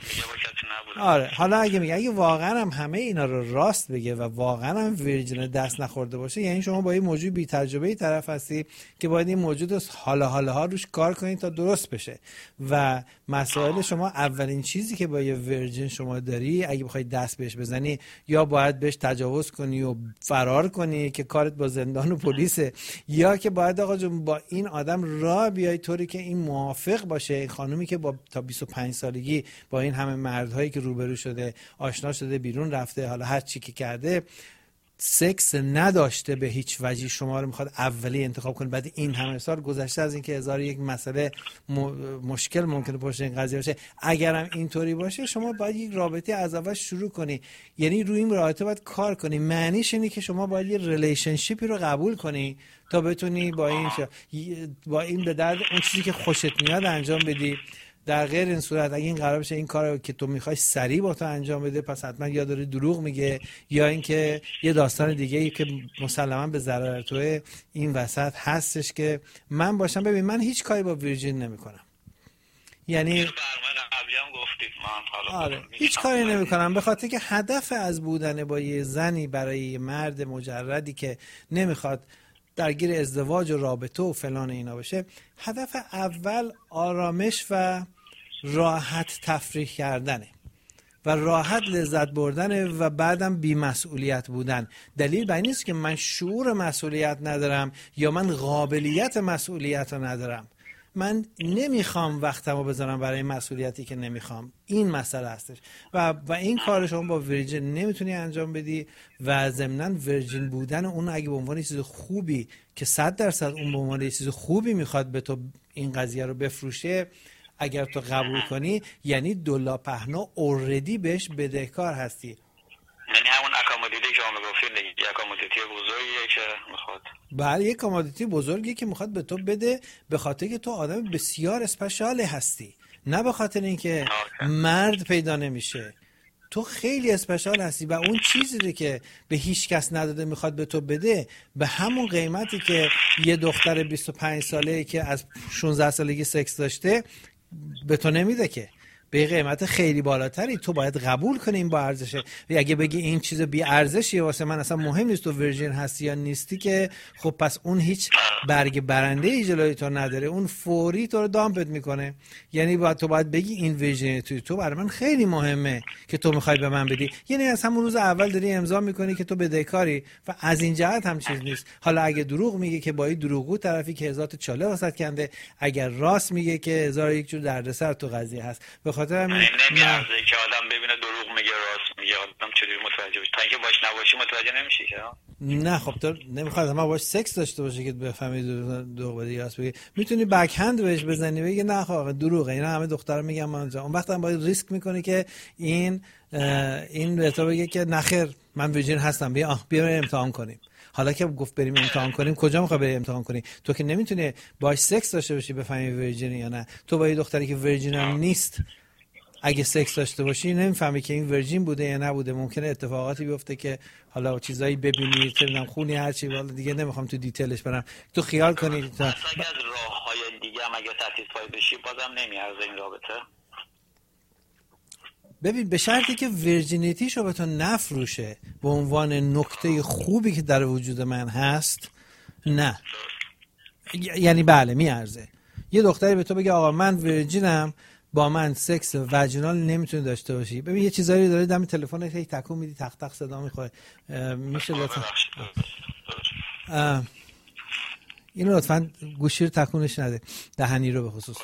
آره حالا اگه میگه اگه واقعا هم همه اینا رو راست بگه و واقعا هم ویرجین دست نخورده باشه، یعنی شما با این موجود بی تجربه ای طرف هستی که باید این موجود رو حالا حالا ها روش کار کنید تا درست بشه. و مسائل شما اولین چیزی که با یه ویرجین شما داری، اگه بخوای دست بهش بزنی یا باید بهش تجاوز کنی و فرار کنی که کارت با زندان و پلیسه، یا که باید آقا جون با این آدم راه بیای طوری که این موافق باشه. این خانومی که با تا بیست و پنج سالگی با این همه مردهایی که روبرو شده آشنا شده، بیرون رفته، حالا هر چی که کرده، سکس نداشته به هیچ وجهی، شما رو میخواد اولی انتخاب کنه بعد این همه سال گذشته از اینکه هزار یک مسئله م... مشکل ممکنه پشت این قضیه باشه. اگرم اینطوری باشه شما باید یک رابطه از اول شروع کنی، یعنی روی این رابطه باید کار کنی. معنیش اینه که شما باید یه ریلیشنشیپی رو قبول کنی تا بتونی با این شا... با این به درد اون چیزی که خوشت میاد انجام بدی. در غیر این صورت اگه این قرار بشه این کارو که تو میخوای سریع با تو انجام بده، پس حتما یا داره دروغ میگه یا اینکه یه داستان دیگه ای که مسلما به ضرر توه این وسط هستش که من باشم. ببین من هیچ کاری با ویرجین نمیکنم، یعنی آره هیچ کاری نمیکنم به خاطر که هدف از بودن با یه زنی برای یه مرد مجردی که نمیخواد درگیر ازدواج و رابطه و فلان اینا بشه، هدف اول آرامش و راحت تفریح کردنه و راحت لذت بردنه و بعدم بی مسئولیت بودن. دلیل بر این نیست که من شعور مسئولیت ندارم یا من قابلیت مسئولیت رو ندارم. من نمیخوام وقتمو بذارم برای مسئولیتی که نمیخوام. این مسئله هستش و و این کار شما با ویرجین نمیتونی انجام بدی. و ضمناً ویرجین بودن اون اگه به عنوان چیز خوبی که صد درصد اون به عنوان چیز خوبی میخواد به تو این قضیه رو بفروشه، اگر تو قبول کنی یعنی دلا پهنا اوردی بهش بدهکار هستی. یعنی همون اکامودیتی که شما میگفتید یک اکامودیتی بزرگیه که میخواد. بله یک اکامودیتی بزرگی که میخواد به تو بده به خاطر که تو آدم بسیار اسپشیال هستی، نه به خاطر اینکه مرد پیدا نمیشه. تو خیلی اسپشیال هستی و اون چیزی که به هیچ کس نداده میخواد به تو بده به همون قیمتی که یه دختر بیست و پنج ساله که از شانزده سالگی سکس داشته به تو نمیده که. به قیمت خیلی بالاتری، تو باید قبول کنی این با ارزشه. و اگه بگی این چیز بی ارزشیه واسه من، اصلا مهم نیست تو ورژن هستی یا نیستی، که خب پس اون هیچ برگ برنده ای جلوی تو نداره، اون فوری تو رو دامپت میکنه. یعنی باید تو باید بگی این ورژن توی تو برای من خیلی مهمه که تو میخوای به من بدی. یعنی از همون روز اول داری امضا میکنی که تو بدهکاری و از این جهت هم چیز نیست. حالا اگه دروغ میگه که با این دروغگو طرفی که هزار تا چاله واسط کنده، اگر راست میگه که هزار یک جور دردسر تو قضیه هست. به خاطر همین نمیارزه که آدم ببینه دروغ میگه راست میگه، آدم چجوری متوجه بشه؟ تا اینکه باش نباشی متوجه نمیشی که. نه خب تو نمیخواد ما باش سکس داشته باشه که بفهمی دروغ بده یا راست بگه. میتونی بک هند بهش بزنی بگی نه خب دروغه، اینا همه دخترا میگن من اون وقت هم باید ریسک میکنی که این این به تو بگه که نخیر من ویژن هستم، بیا بیا امتحان کنیم. حالا که گفت بریم امتحان کنیم، کجا میخوای بری امتحان کنی؟ تو که نمیتونی باش سکس داشته باشی بفهمی ورجن یا نه. تو با یه دختری که ورجن هم نیست اگه سکس داشته باشی نمیفهمی که این ورجین بوده یا نبوده. ممکنه اتفاقاتی بیفته که حالا چیزایی ببینی، چه میدونم خونی هر چی، حالا دیگه نمیخوام تو دیتیلش برم. تو خیال کنی تا اگه از راههای دیگه هم اگه ساتیسفای بشی بازم نمیارزه این رابطه. ببین به شرطی که ورجینیتیشو به تو نفروشه به عنوان نکته خوبی که در وجود من هست، نه. یعنی بله میارزه. یه دختری به تو بگه آقا من ورجینم، با من سکس وجینال نمیتونی داشته باشی. ببین یه چیزایی داره دم تلفنت هی تکون میدی، تق تق صدا میخوره. میشه لطفا اینو لطفا گوشی رو تکونش نده، دهنی رو به خصوص.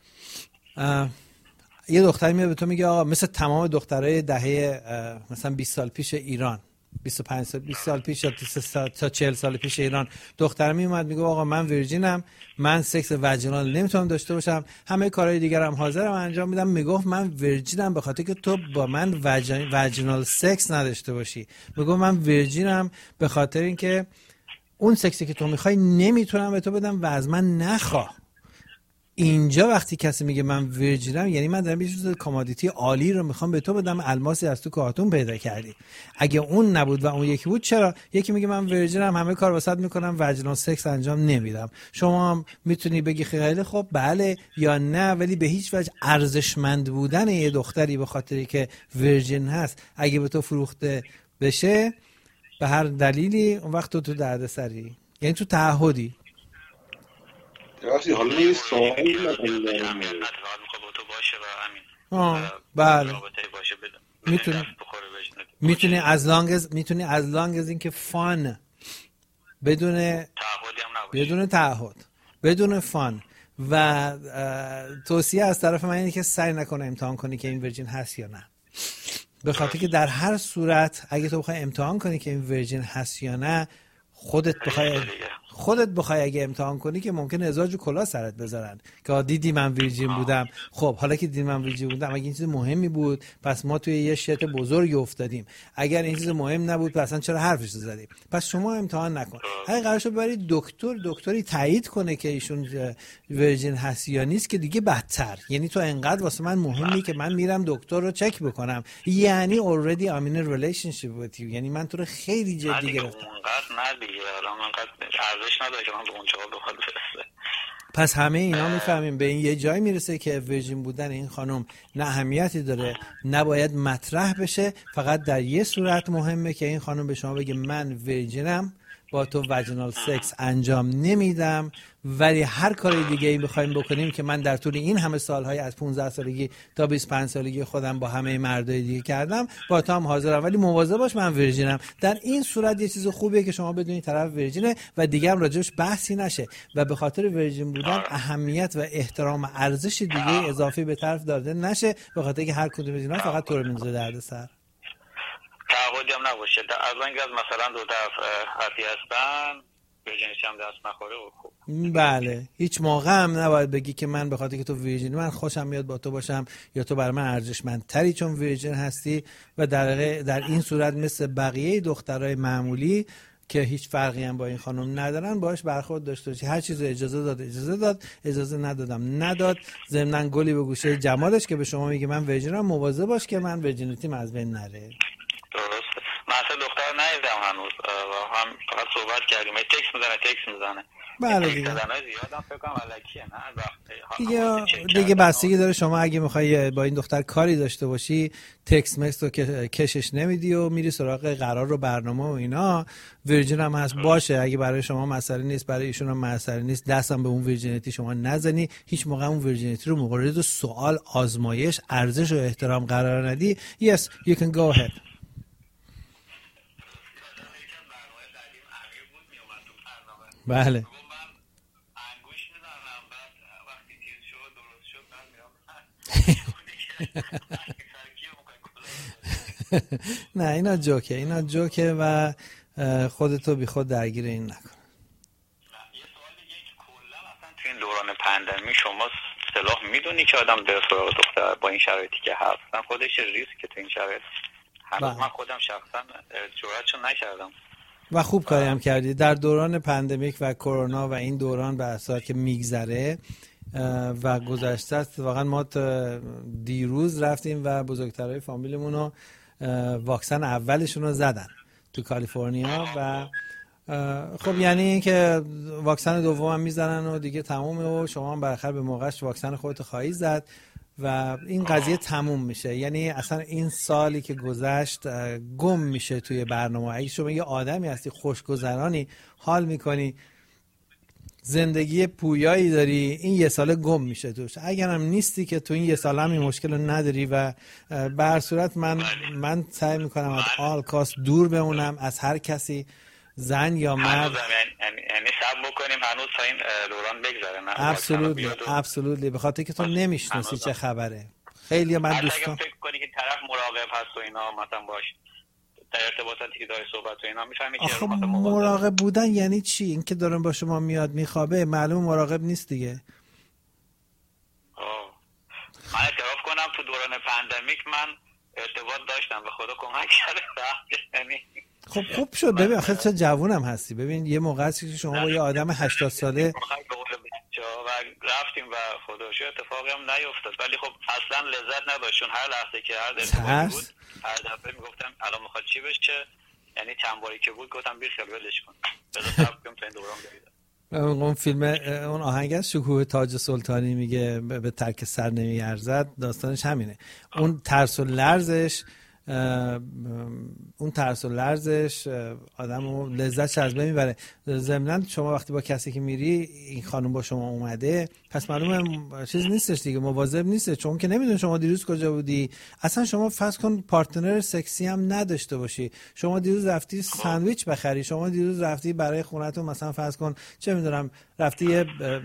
یه دختری میاد به تو میگه آقا مثل تمام دخترای دهه مثلا بیست سال پیش ایران، بیست و پنج سال بیست سال پیش تا چهل سال پیش ایران، دختر می اومد میگه آقا من ورجینم، من سکس وجینال نمیتونم داشته باشم، همه کارهای دیگرم حاضرم انجام میدم. میگفت من ورجینم به خاطر که تو با من وجینال سکس نداشته باشی. میگفت من ورجینم به خاطر اینکه اون سکسی که تو میخوای نمیتونم به تو بدم و از من نخواه. اینجا وقتی کسی میگه من ورجینم، یعنی من دارم یه چیز کامادیتی عالی رو میخوام به تو بدم، الماسی از تو کارتون پیدا کردی. اگه اون نبود و اون یکی بود، چرا یکی میگه من ورجینم، همه کار واسط میکنم، وجینال سکس انجام نمیدم. شما هم میتونی بگی خیلی خب بله یا نه، ولی به هیچ وجه ارزشمند بودن یه دختری به خاطری که ورجین هست اگه به تو فروخته بشه به هر دلیلی، اون وقت تو تو دردسری، یعنی تو تعهدی. راستی حالا یه سوالی ندارم با تو باشه و همین. آه بله باشه میتونی میتونی از لانگ از میتونی از لانگ از اینکه فان بدون تعهدی هم نباشه، بدون تعهد بدون فان و توصیه از طرف من اینه که سعی نکنه امتحان کنی که این ورجین هست یا نه، به خاطر که در هر صورت اگه تو بخوای امتحان کنی که این ورجین هست یا نه، خودت بخوای خودت بخوای اگه امتحان کنی که ممکنه هزار جو کلاه سرت بذارن که دیدی من ویرجین بودم. خب حالا که دیدی من ویرجین بودم، اگه این چیز مهمی بود پس ما توی یه شت بزرگی افتادیم، اگر این چیز مهم نبود پس اصلا چرا حرفش رو زدیم؟ پس شما امتحان نکن. اگه قرار شد ببری دکتر، دکتری تایید کنه که ایشون ویرجین هست یا نیست، که دیگه بدتر. یعنی تو انقدر واسه من مهمی که من میرم دکتر رو چک بکنم، یعنی already I'm in a relationship with you، یعنی من تو رو خیلی جدی گرفتم. نه دیگه الان من قد ارزش نداره که من به اون جواب بخواد برسه. پس همه اینا میفهمیم به این یه جای میرسه که ورجین بودن این خانم نه اهمیتی داره، نباید مطرح بشه، فقط در یه صورت مهمه که این خانم به شما بگه من ورجینم، با تو وجینال سکس انجام نمیدم، ولی هر کاری دیگه ای بخوایم بکنیم که من در طول این همه سالهای از پانزده سالگی تا بیست و پنج سالگی خودم با همه مردای دیگه کردم، با تو هم حاضرم، ولی مواظب باش من ورجینم. در این صورت یه چیز خوبیه که شما بدونید طرف ورجینه و دیگه هم راجعش بحثی نشه و به خاطر ورجین بودن اهمیت و احترام و ارزش دیگه اضافی به طرف داده نشه، به خاطر که هر کدوم از اینا فقط تو رو میندازه دردسر. تعهدی هم نباشه. از اینکه مثلا دو طرف حتی هستن ویرجینیتی هم دست نخوره و خوب. بله هیچ موقع هم نباید بگی که من به خاطر که تو ویرجینی من خوشم میاد با تو باشم یا تو برای من ارزشمندتری چون ویرجین هستی، و در در این صورت مثل بقیه دخترای معمولی که هیچ فرقی هم با این خانم ندارن باهاش برخورد داشته باشی. هر چیزو اجازه داد اجازه داد، اجازه ندادم نداد. ضمن گلی به گوشه جمالش که به شما میگه من ویرجینم، مواظب باش که من ویرجینیتیم از بین نره. درسته. من اصلا دختر ندیدم هنوز و هم فقط صحبت کردیم. تکس میزنه تکس میزنه بله دیگه زیادم فکر کنم الکیه نه دیگه دیگه بستگی داره. شما اگه میخوای با این دختر کاری داشته باشی تکس مکس رو کشش نمیدی و میری سراغ قرار و برنامه و اینا. ویرجین هم هست باشه، اگه برای شما مسئله نیست برای ایشون هم مسئله نیست، دستم به اون ویرجینیتی شما نزنی. هیچ موقع اون ویرجینیتی رو مورد سوال، آزمایش، ارزش و احترام قرار ندی. yes you can go ahead. بله نه اینا جوکه، اینا جوکه و خودتو بی خود درگیر این نکن. یه سوال دیگه که کلا اصلا تو این دوران پندمی شما اصطلاح میدونی که آدم به سراغ دختر با این شرایطی که هست، اصلا خودش ریسک تو این شرایط هنوز من خودم شخصا جرأتشو نکردم و خوب کاری هم کردی. در دوران پندمیک و کرونا و این دوران به اساس که میگذره و گذشته است، واقعا ما دیروز رفتیم و بزرگترهای فامیلمون رو واکسن اولشون رو زدن تو کالیفرنیا و خب یعنی این که واکسن دوم هم میزنن و دیگه تمومه و شما هم بالاخره به موقعش واکسن خودت خواهی زد و این قضیه تموم میشه. یعنی اصلا این سالی که گذشت گم میشه توی برنامه. اگه شما یه آدمی هستی خوشگذرانی، حال میکنی، زندگی پویایی داری، این یه ساله گم میشه توش. اگر هم نیستی که تو این یه ساله هم این مشکل رو نداری و به هر صورت من من سعی میکنم از آل کاست دور بمونم از هر کسی، زن یا مرد. یعنی صبر بکنیم هنوز تا این دوران بگذره. نه ابسولوتلی ابسولوتلی، به خاطر که تو نمیشناسی چه خبره. خیلی من دوستان فکر کنی که طرف مراقب هست و اینا مثلا باش در ارتباطاتی که داره صحبت و اینا میفهمی که آخه مراقب بودن یعنی چی؟ این که دارن با شما میاد میخوابه معلوم مراقب نیست دیگه. آه. من اعتراف کنم تو دوران پندمیک من ارتباط داشتم، به خدا کمک کرده. یعنی خب خوب شد. ببین آخه چه جوونم هستی. ببین یه موقع هستی که شما با یه آدم هشتاد ساله و رفتیم و خدا شو اتفاقی هم نیفتاد، ولی خب اصلا لذت نداشت چون هر لحظه که هر ارتباطی بود هر دفعه میگفتم الان میخواد چی بشه، یعنی چند باری که بود گفتم بیر خیال ولش کن بذار صبر کنیم تا این دوران بگذره. اون فیلم اون آهنگ از شکوه تاج سلطانی میگه به ترک سر نمیارزد، داستانش همینه. اون ترس و لرزش اون ترس و لرزش آدمو لذتش از بین میبره. ضمناً شما وقتی با کسی که میری این خانم با شما اومده پس معلومه چیز نیستش دیگه، مواظب نیست، چون که نمیدونه شما دیروز کجا بودی. اصلا شما فرض کن پارتنر سکسی هم نداشته باشی، شما دیروز رفتی ساندویچ بخری، شما دیروز رفتی برای خونتون مثلا فرض کن چه میدونم رفتی یه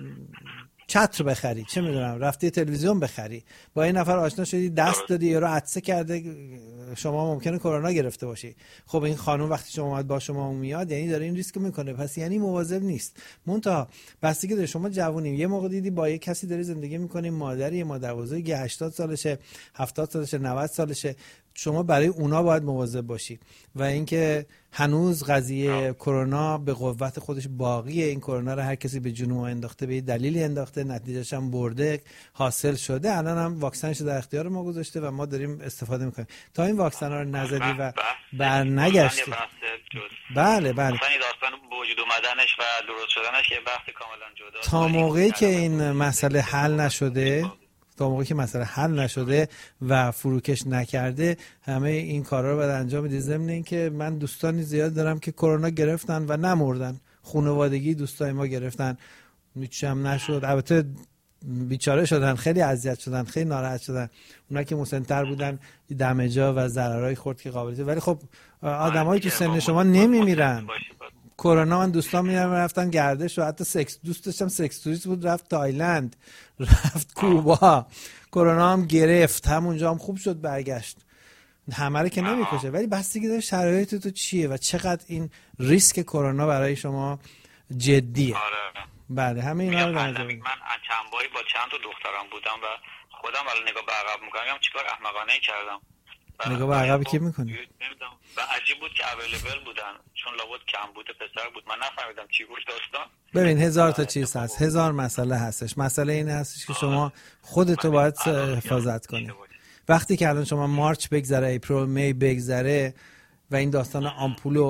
چتر بخری، چه میدونم رفتی تلویزیون بخری، با این نفر آشنا شدی، دست دادی، یا رو عطسه کرده، شما ممکنه کرونا گرفته باشی. خب این خانم وقتی شما اومد با شما میاد یعنی داره این ریسک میکنه، پس یعنی مواظب نیست. منتها بستگی داره. شما جوونیم، یه موقع دیدی با یه کسی داری زندگی میکنی، مادری مادر بزرگی هشتاد سالشه، هفتاد سالشه، نود سالشه، شما برای اونا باید مواظب باشی. و اینکه هنوز قضیه کرونا به قوت خودش باقیه. این کرونا رو هر کسی به جنون انداخته، به دلیلی انداخته، نتیجهش هم برده، حاصل شده. الان هم واکسنش در اختیار ما گذاشته و ما داریم استفاده میکنیم. تا این واکسن ها رو نزدی و برنگشتی. بله بله. مثلا این داستان وجود اومدنش و درست شدنش یه بحث کاملا جدا. تا موقعی که این مسئله حل نشده تا موقعی که مسئله حل نشده و فروکش نکرده همه این کارا رو باید انجام بدید. ضمن این که من دوستانی زیاد دارم که کرونا گرفتن و نمردن، خانوادگی دوستای ما گرفتن، هیچ هم نشد، البته بیچاره شدن، خیلی اذیت شدن، خیلی ناراحت شدن. اونا که مسن‌تر بودن دمجا و ضررهای خورد که قابلیت. ولی خب آدمایی تو سن شما نمیمیرن. کرونا من دوستان میرن رفتن گردش و حتی سکس دوست داشتم سکس توریست بود رفت تایلند، رفت کوبا، کرونا هم گرفت، همونجا هم خوب شد برگشت. همه رو که نمیکشه، ولی بستگی داره شرایط تو چیه و چقدر این ریسک کرونا برای شما جدیه. آره. بله همه اینا رو من نظر من چند باری با چند تا دخترم بودم و خودم الان نگاه به عقب میکنم چیکار احمقانه کردم. نگاه به عقب کی میکنی؟ و عجیب بود که اویلیبل بودن، چون لابد کم بوده پسر بود، من نفهمیدم چی بود داستان. ببین هزار تا چیز هست، هزار مسئله هستش. مسئله این هستش که شما خودتو باید حفاظت کنی. وقتی که الان شما مارچ بگذره، اپریل، می بگذره و این داستان آمپول و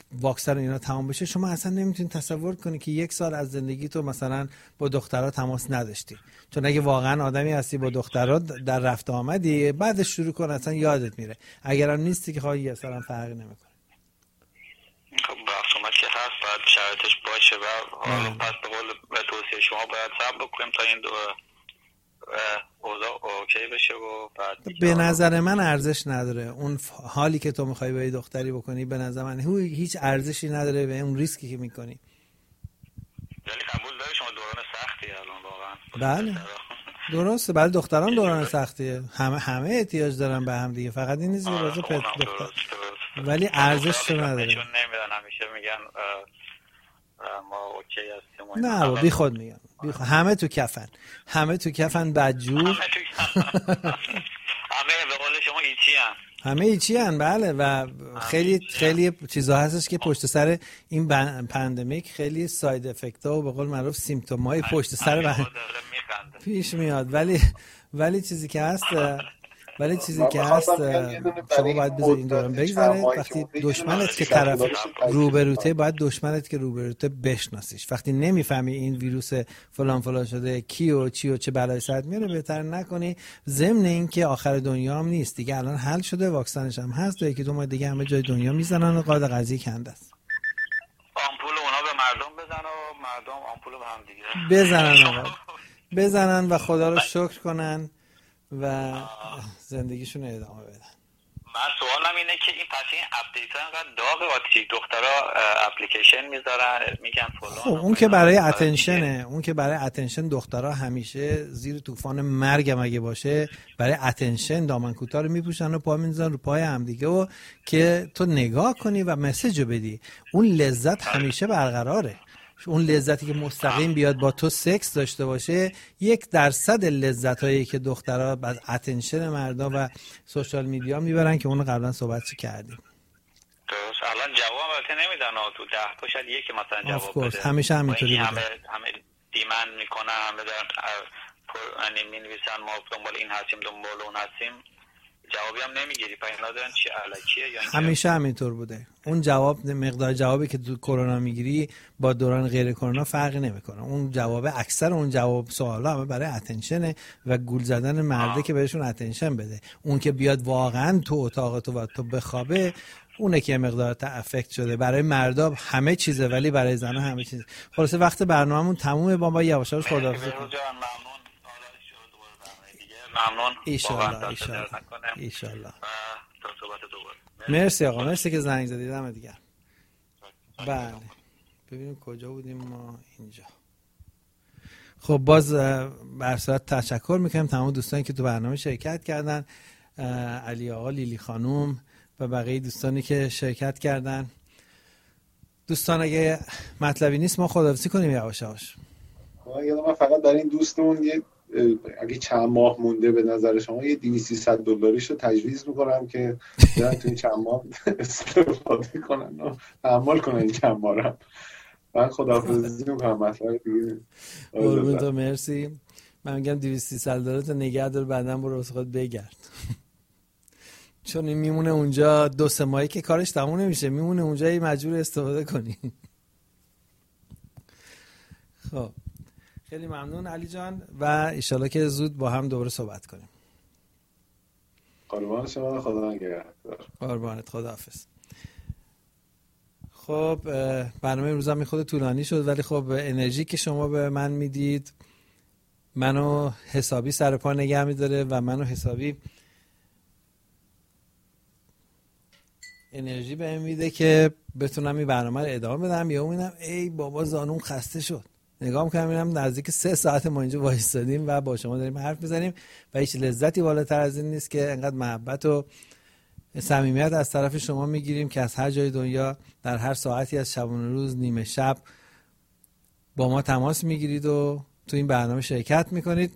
واکسن اینا تمام بشه شما اصلا نمیتونید تصور کنی که یک سال از زندگی تو مثلا با دخترها تماس نداشتی. چون اگه واقعا آدمی هستی با دخترها در رفت آمدی، بعدش شروع کن اصلا یادت میره. اگرم نیستی که خواهی اصلا فرقی نمیکنه. خب بحث اومد که هست باید شرایطش باشه و پس به قول و توصیه شما باید صبر بکنیم تا این دو اوضاع اوکی بشه و بعد به نظر من ارزش نداره اون حالی که تو میخوای با دختری بکنی. به نظر من هیچ ارزشی نداره به اون ریسکی که میکنی. ولی قبول داری شما دوران سختی الان واقعا؟ بله درسته، برای دختران دوران سختیه. همه همه احتیاج دارن به هم دیگه، فقط این نیست که واسه پت دختر. ولی ارزش نداره. چون نمیدونم همیشه میگن ما اوکی هستیم. نه با بی خود میگن بی خود. همه تو کفن، همه تو کفن بدجور. همه به قول شما ایچی هن. همه ایچی هن بله. و خیلی خیلی چیزا هستش که پشت سر این پندمیک خیلی ساید افکت ها و به قول معروف سیمپتومای پشت سر پیش میاد. ولی ولی چیزی که هست ولی چیزی که هست شما باید بذاری این دوران بگذره. وقتی دشمنت که طرف روبروته باید دشمنت که روبروته بشناسیش. وقتی نمیفهمی این ویروس فلان فلان شده کی و چی و چه بلای سرت میاره بهتر نکنی. ضمن این که آخر دنیا هم نیست دیگه، الان حل شده، واکسنش هم هست و یکی دو ماه دیگه همه جای دنیا میزنن و قاعده قضیه کنده است. آمپول اونا به مردم بزنن و مردم آمپول به هم دیگه بزنن آقا. بزنن و خدا رو شکر کنن و زندگیشون ادامه بدن. من سوالم اینه که این پس این اپدیت ها انقدر داغه وقتی دخترها اپلیکیشن میذارن میگن فلان. خب اون که برای اتنشنه، اون که برای اتنشن دخترها همیشه زیر طوفان مرگ اگه باشه برای اتنشن دامن کوتاه رو میپوشن و پا میذارن رو پای هم دیگه و که تو نگاه کنی و مسیج رو بدی. اون لذت همیشه برقراره. اون لذتی که مستقیم بیاد با تو سکس داشته باشه یک درصد لذت هایی که دخترها از اتنشن مردا و سوشال میدیا میبرن که اونو قبلا صحبت چی کردیم. درست. الان جواب البته نمیدن تو ده تا شاید یکی مثلا جواب بده. همیشه همینطوری بوده. همه همه دیمند میکنن، همه دارن یعنی مینویسن ما دنبال این هستیم دنبال اون هستیم، جوابی هم نمیگیری. پس اینا دارن چی الکیه یا همیشه همینطور بوده. اون جواب مقدار جوابی که تو کرونا میگیری با دوران غیر کرونا فرقی نمیکنه. اون جواب اکثر اون جواب سوالا همه برای اتنشنه و گول زدن مرده آه. که بهشون اتنشن بده. اون که بیاد واقعا تو اتاق تو و تو بخوابه اونه که مقدار تا افکت شده. برای مردا همه چیزه ولی برای زنا همه چیزه. خلاصه وقت برنامه‌مون تمومه. با ما یواش یواش خداحافظی کنیم. ممنون. ایشالله ایشالله ایشالله. مرسی آقا، مرسی که زنگ زدید. دم دیگر. بله ببینیم کجا بودیم ما. اینجا. خب باز بر صورت تشکر میکنم تمام دوستانی که تو برنامه شرکت کردن، علی آقا، لیلی خانوم و بقیه دوستانی که شرکت کردن. دوستان اگه مطلبی نیست ما خداحافظی کنیم یواش یواش. من فقط برای این دوستمون یه اگه چند ماه مونده به نظر شما یه دویست سیصد دلاریشو تجویز میکنم که برن تو این چند ماه استفاده کنن و تحمل کنن این چند ماه رو. من خداحافظی میکنم. مطلب دیگه قربون تو، مرسی. من میگم دویست سیصد دلار تو نگه دار، بعداً برو واسه خود بگرد. چون این میمونه اونجا دو سه ماهی که کارش تموم نمیشه، میمونه اونجا ای مجبور استفاده کنی. خب خیلی ممنون علی جان و انشالله که زود با هم دوباره صحبت کنیم. قربان شما، خدا نگهدار. قربانت، خداحافظ. خب برنامه امروز هم خود طولانی شد ولی خب انرژی که شما به من میدید منو حسابی سر پا نگه میداره و منو حسابی انرژی بهم میده که بتونم این برنامه رو ادامه بدم. یا میبینم ای بابا زانوم خسته شد، نگاه میکنم میبینم نزدیک سه ساعت ما اینجا وایسادیم و با شما داریم حرف میزنیم و هیچ لذتی بالاتر از این نیست که انقدر محبت و صمیمیت از طرف شما میگیریم که از هر جای دنیا در هر ساعتی از شبانه روز نیمه شب با ما تماس میگیرید و تو این برنامه شرکت میکنید.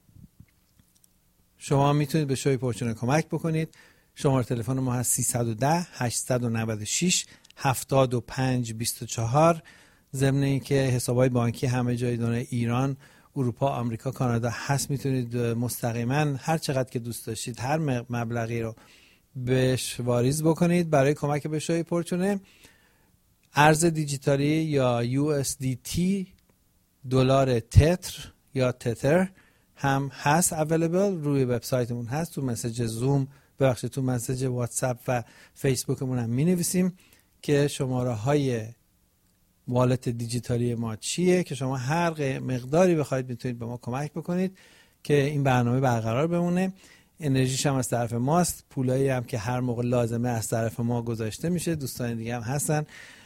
شما میتونید به شوی پرچونه کمک بکنید. شماره تلفن ما هست سیصد و ده هشتصد و نود و شش هفتاد و پنج بیست و چهار. ضمن اینکه حسابهای بانکی همه جای دنیا، ایران، اروپا، آمریکا، کانادا هست، میتونید مستقیما هر چقدر که دوست داشتید هر مبلغی رو بهش واریز بکنید برای کمک به شوی پرچونه. ارز دیجیتالی یا یو اس دی تی، دلار تتر یا تتر هم هست اویلیبل، روی وبسایتمون هست، تو مسیج زوم ببخشید تو مسیج واتساپ و فیسبوکمون هم می‌نویسیم که شماره های والت دیجیتالی ما چیه که شما هر مقداری بخواید میتونید به ما کمک بکنید که این برنامه برقرار بمونه. انرژیش هم از طرف ماست، پولایی هم که هر موقع لازمه از طرف ما گذاشته میشه. دوستان دیگه هم هستن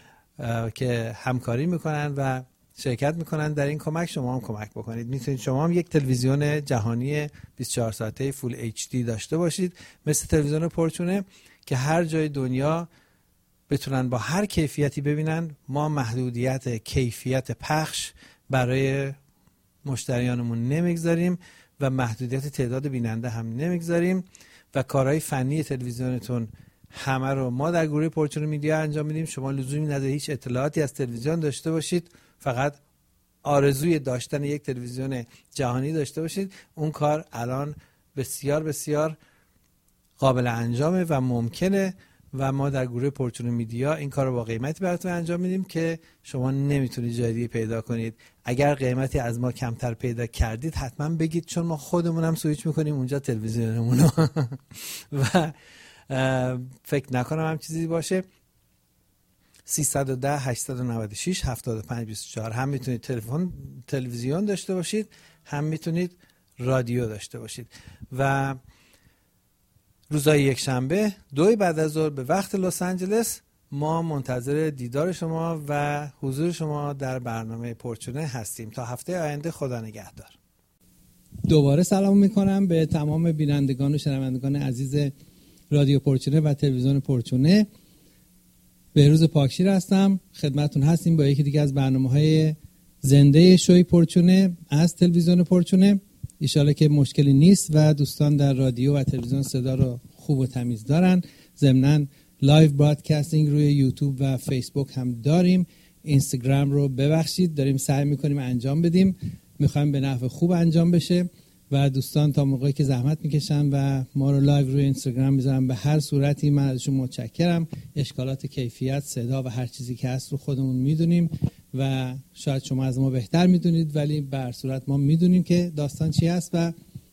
که همکاری میکنن و شرکت میکنن در این کمک. شما هم کمک بکنید. میتونید شما هم یک تلویزیون جهانی بیست و چهار ساعته فول اچ دی داشته باشید مثل تلویزیون پرچونه که هر جای دنیا بتونن با هر کیفیتی ببینن. ما محدودیت کیفیت پخش برای مشتریانمون نمیگذاریم و محدودیت تعداد بیننده هم نمیگذاریم و کارهای فنی تلویزیونتون همه رو ما در گروه پرچونه میدیا انجام میدیم. شما لزومی نداره هیچ اطلاعاتی از تلویزیون داشته باشید، فقط آرزوی داشتن یک تلویزیون جهانی داشته باشید. اون کار الان بسیار بسیار قابل انجامه و ممکنه و ما در گروه پرچونه میدیا این کار رو با قیمتی براتون انجام میدیم که شما نمیتونید جای دیگه پیدا کنید. اگر قیمتی از ما کمتر پیدا کردید حتما بگید، چون ما خودمون هم سویچ میکنیم اونجا تلویزیونمون رو و فکر نکنم هم چیزی باشه. سیصد و ده هشتصد و نود و شش هفتاد و پنج بیست و چهار هم میتونید تلفن تلویزیون داشته باشید، هم میتونید رادیو داشته باشید. و روزهای یک شنبه دوی بعد از ظهر به وقت لس آنجلس ما منتظر دیدار شما و حضور شما در برنامه پرچونه هستیم. تا هفته آینده خدا نگهدار. دوباره سلام میکنم به تمام بینندگان و شنوندگان عزیز رادیو پرچونه و تلویزیون پرچونه. بهروز پاکشیر هستم، خدمتون هستیم با یکی دیگه از برنامه‌های زنده شوی پرچونه از تلویزیون پرچونه. ایشالا که مشکلی نیست و دوستان در رادیو و تلویزیون صدا رو خوب و تمیز دارن. ضمناً لایو برادکاستینگ روی یوتیوب و فیسبوک هم داریم. اینستاگرام رو ببخشید داریم سعی میکنیم انجام بدیم، میخوایم به نحو خوب انجام بشه و دوستان تا موقعی که زحمت میکشن و ما رو لایو روی اینستاگرام میذارن به هر صورتی من ازشون متشکرم. اشکالات کیفیت صدا و هر چیزی که هست رو خودمون میدونیم و شاید شما از ما بهتر میدونید، ولی به هر صورت ما میدونیم که داستان چی هست و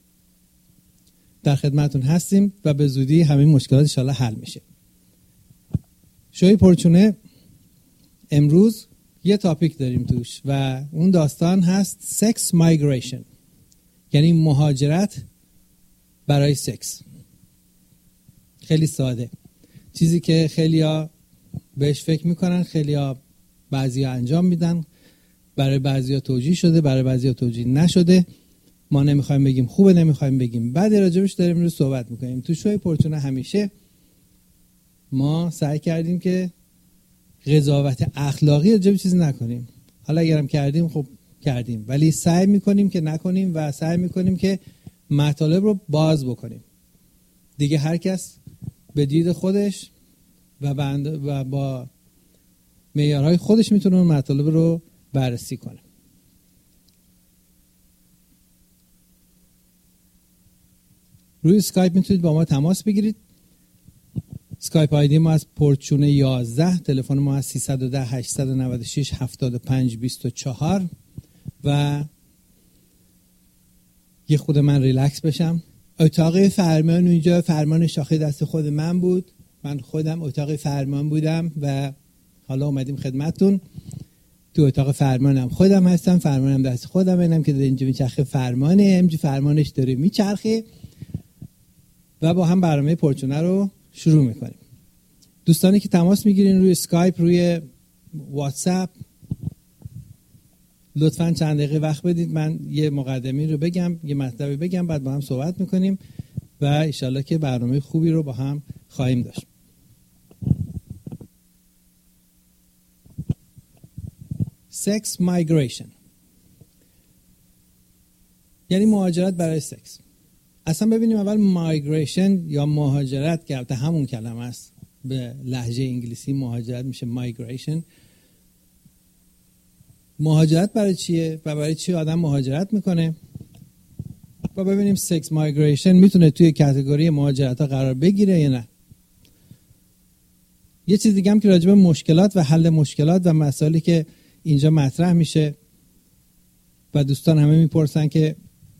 در خدمتون هستیم و به زودی همین مشکلات ان شاءالله حل میشه. شوی پرچونه امروز یه تاپیک داریم توش و اون داستان هست سکس مایگریشن، یعنی مهاجرت برای سکس. خیلی ساده، چیزی که خیلیا بهش فکر میکنن، خیلیا بعضیا انجام میدن، برای بعضیا توجیه شده، برای بعضیا توجیه نشده. ما نمیخوایم بگیم خوبه، نمیخوایم بگیم بده، راجبش داریم رو صحبت میکنیم. تو شوی پرچونه همیشه ما سعی کردیم که قضاوت اخلاقی راجب چیزی نکنیم. حالا اگرم کردیم خب کردیم، ولی سعی میکنیم که نکنیم و سعی میکنیم که مطالب رو باز بکنیم. دیگه هر کس به دید خودش و, و با معیارهای خودش میتونه اون مطالب رو بررسی کنه. روی اسکایپ میتونید با ما تماس بگیرید. اسکایپ آیدی ما از پرچونه یازده، تلفن ما از سیصد و ده هشتصد و نود و شش هفتاد و پنج بیست و چهار و یه خود من ریلکس بشم. اتاق فرمان اونجا فرمان شاخه دست خود من بود، من خودم اتاق فرمان بودم و حالا اومدیم خدمتتون. تو اتاق فرمانم خودم هستم، فرمانم دست خودم، اینم که اینجا میچرخه فرمانه، اینجا فرمانش داره میچرخه و با هم برنامه پرچونه رو شروع میکنیم. دوستانی که تماس میگیرین روی اسکایپ، روی واتساپ، لطفاً چند دقیقه وقت بدید من یه مقدمه رو بگم، یه مطلبی بگم، بعد با هم صحبت میکنیم و انشالله که برنامه خوبی رو با هم خواهیم داشت. سکس مایگریشن یعنی مهاجرت برای سکس. اصلا ببینیم اول مایگریشن یا مهاجرت که البته همون کلمه است، به لهجه انگلیسی مهاجرت میشه مایگریشن. مهاجرت برای چیه و برای چی آدم مهاجرت میکنه و ببینیم سکس مایگریشن میتونه توی کاتگوری مهاجرت ها قرار بگیره یا نه. یه چیز دیگه هم که راجع به مشکلات و حل مشکلات و مسائلی که اینجا مطرح میشه و دوستان همه میپرسن که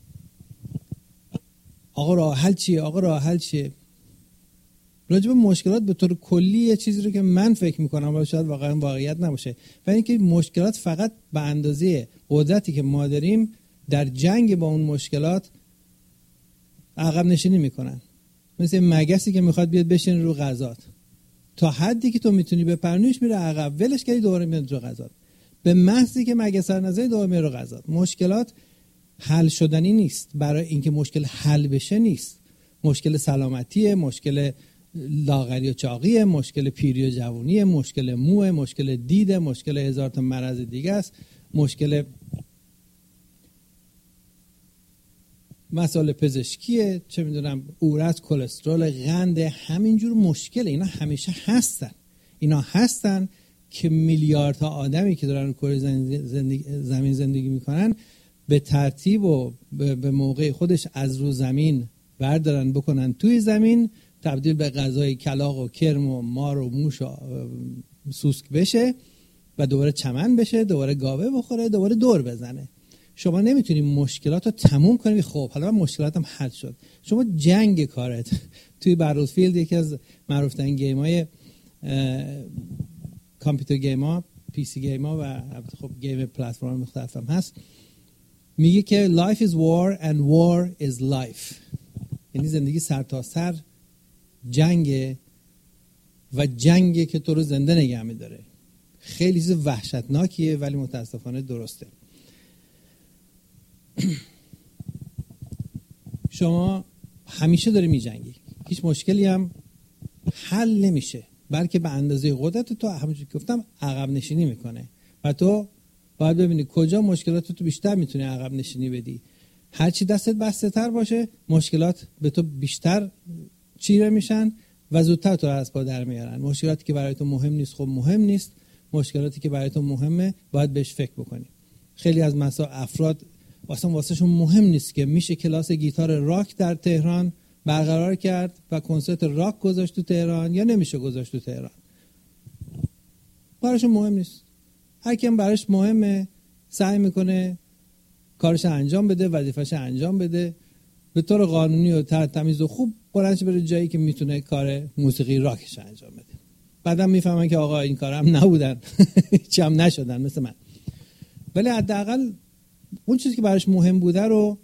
آقا راه حل چیه؟ آقا راه حل چیه؟ راجع به مشکلات به طور کلی یه چیزی رو که من فکر میکنم و شاید واقعا واقعیت نباشه و اینکه مشکلات فقط به اندازه قدرتی که ما داریم در جنگ با اون مشکلات عقب نشینی میکنن. مثل مگسی که میخواد بیاد بشین رو غذات، تا حدی که تو میتونی بپرنیش میره عقب، ولش کردی دوباره میاد رو غذات. به محضی که مگس سر نزنی دوباره میره رو غذات. مشکلات حل شدنی نیست. برای اینکه مشکل حل بشه نیست. مشکل سلامتیه، مشکل لاغری و چاقیه، مشکل پیری و جوونیه، مشکل موه، مشکل دیده، مشکل هزار تا مرض دیگه است، مشکل مسائل پزشکیه، چه میدونم عورت، کلسترول، قند، همینجور مشکل. اینا همیشه هستن. اینا هستن که میلیاردها آدمی که دارن کره زندگی زمین زندگی میکنن به ترتیب و به موقع خودش از رو زمین بردارن بکنن توی زمین، تبدیل به غذای کلاغ و کرم و مار و موش و سوسک بشه و دوباره چمن بشه، دوباره گاوه بخوره، دوباره دور بزنه. شما نمیتونی مشکلات رو تموم کنی. خب حالا من مشکلاتم حل شد. شما جنگ کارت توی بتلفیلد، یکی از معروف ترین گیم های کامپیوتر گیم ها، پی سی گیم ها و خب گیم پلتفرم مختلف هم هست، میگه که life is war and war is life. یعنی زندگی سر تا سر جنگه و جنگه که تو رو زنده نگه می‌داره. خیلی چیز وحشتناکیه ولی متاسفانه درسته. شما همیشه داری می‌جنگی، هیچ مشکلی هم حل نمیشه، بلکه به اندازه قدرت تو همونجوری که گفتم عقب نشینی میکنه و تو باید ببینی کجا مشکلات تو بیشتر میتونی عقب نشینی بدی. هرچی دستت بسته تر باشه مشکلات به تو بیشتر چیره میشن و زودتر تو رو از پا در میارن. مشکلاتی که برای تو مهم نیست خب مهم نیست، مشکلاتی که برای تو مهمه باید بهش فکر بکنی. خیلی از مسائل افراد واسه واسهشون مهم نیست که میشه کلاس گیتار راک در تهران برقرار کرد و کنسرت راک گذاشت تو تهران یا نمیشه گذاشت تو تهران. براشون مهم نیست. هر کیم براش مهمه سعی میکنه کارش انجام بده، وظیفه‌ش انجام بده به طور قانونی و تمیز و خوب، بلندش بره جایی که میتونه کار موسیقی راکش انجام بده. بعدم میفهمن که آقا این کارم نبودن هیچ هم نشدن مثل من، ولی حداقل اون چیزی که براش مهم بوده رو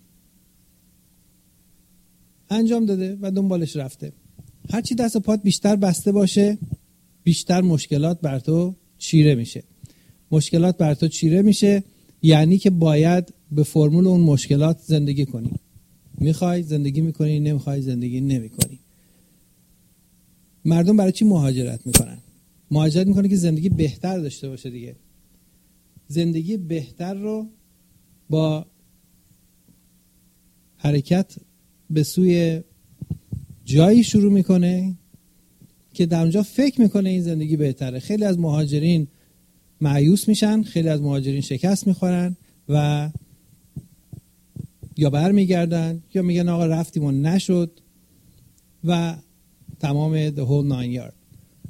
انجام داده و دنبالش رفته. هرچی دست و پات بیشتر بسته باشه بیشتر مشکلات بر تو چیره میشه. مشکلات بر تو چیره میشه یعنی که باید به فرمول اون مشکلات زندگی کنی. میخوای زندگی میکنی، نمیخوای زندگی نمیکنی. مردم برای چی مهاجرت میکنن؟ مهاجرت میکنه که زندگی بهتر داشته باشه دیگه. زندگی بهتر رو با حرکت به سوی جایی شروع میکنه که در اونجا فکر میکنه این زندگی بهتره. خیلی از مهاجرین مایوس میشن، خیلی از مهاجرین شکست میخورن و یا برمیگردن یا میگن آقا رفتیم و نشد و تمام the whole nine yard.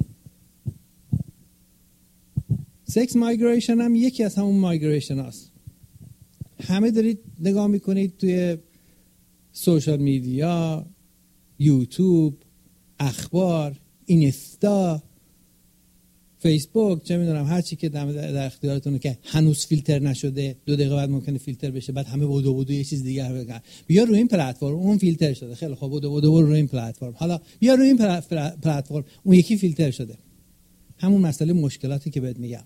سکس مایگریشن هم یکی از همون مایگریشن هاست. همه دارید نگاه میکنید توی سوشال میدیا، یوتیوب، اخبار، اینستا، فیسبوک، چه میدونم هر چی که در اختیارتونه که هنوز فیلتر نشده، دو دقیقه بعد ممکنه فیلتر بشه، بعد همه بودو بودو یه چیز دیگه بگن. بیا روی این پلتفرم اون فیلتر شده، خیلی خوب بودو بودو روی این پلتفرم، حالا بیا روی این پلتفرم اون یکی فیلتر شده. همون مسئله مشکلاتی که بهت میگم.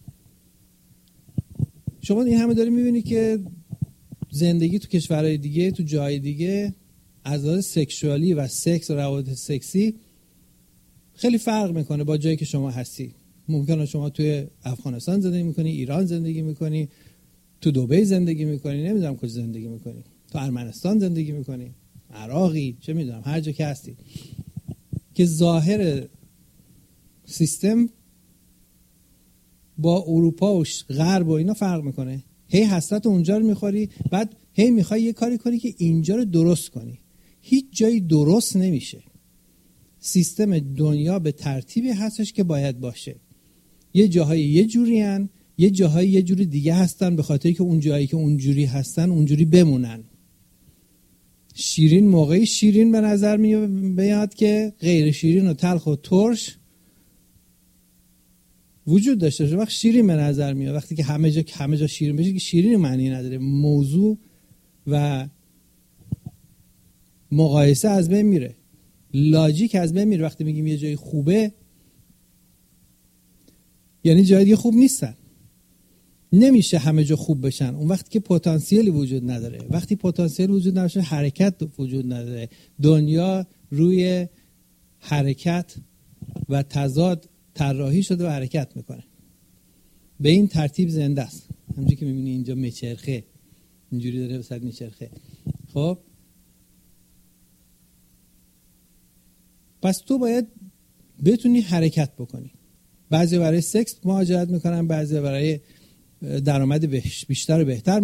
شما این همه داری میبینی که زندگی تو کشورهای دیگه، تو جای دیگه از لحاظ سکشوالی و سکس و روابط سکسی خیلی فرق میکنه با جایی که شما هستی. ممکنه شما توی افغانستان زندگی میکنی، ایران زندگی میکنی، تو دبی زندگی میکنی، نمیدونم کجا زندگی میکنی، تو ارمنستان زندگی میکنی، عراقی، چه میدونم هر جا که هستی، که ظاهر سیستم با اروپا و غرب و اینا فرق میکنه. هی حسرت اونجا رو میخوری، بعد هی میخوای یه کاری کنی که اینجا رو درست کنی. هیچ جایی درست نمیشه. سیستم دنیا به ترتیبی هستش که باید باشه. یه جاهای یه جوری هن، یه جاهای یه جوری دیگه هستن، به خاطری که اون جایی که اون جوری هستن اونجوری بمونن. شیرین موقعی شیرین به نظر میاد که غیر شیرین و تلخ و ترش وجود داشته باشه. وقت شیرین به نظر میاد وقتی که همه جا همه جا شیرین بشه که شیرین معنی نداره. موضوع و مقایسه از بین میره، لاجیک از بین میره. وقتی میگیم یه جای خوبه یعنی جای دیگه خوب نیستن. نمیشه همه جا خوب بشن اون وقتی که پتانسیلی وجود نداره. وقتی پتانسیل وجود نداره حرکت وجود نداره. دنیا روی حرکت و تضاد طراحی شده و حرکت میکنه. به این ترتیب زنده است. همونجوری که میبینی اینجا میچرخه، اینجوری داره وسط میچرخه. خب پس تو باید بتونی حرکت بکنی. بعضی برای سکس مهاجرت میکنن، بعضی برای درآمد بیشتر و بهتر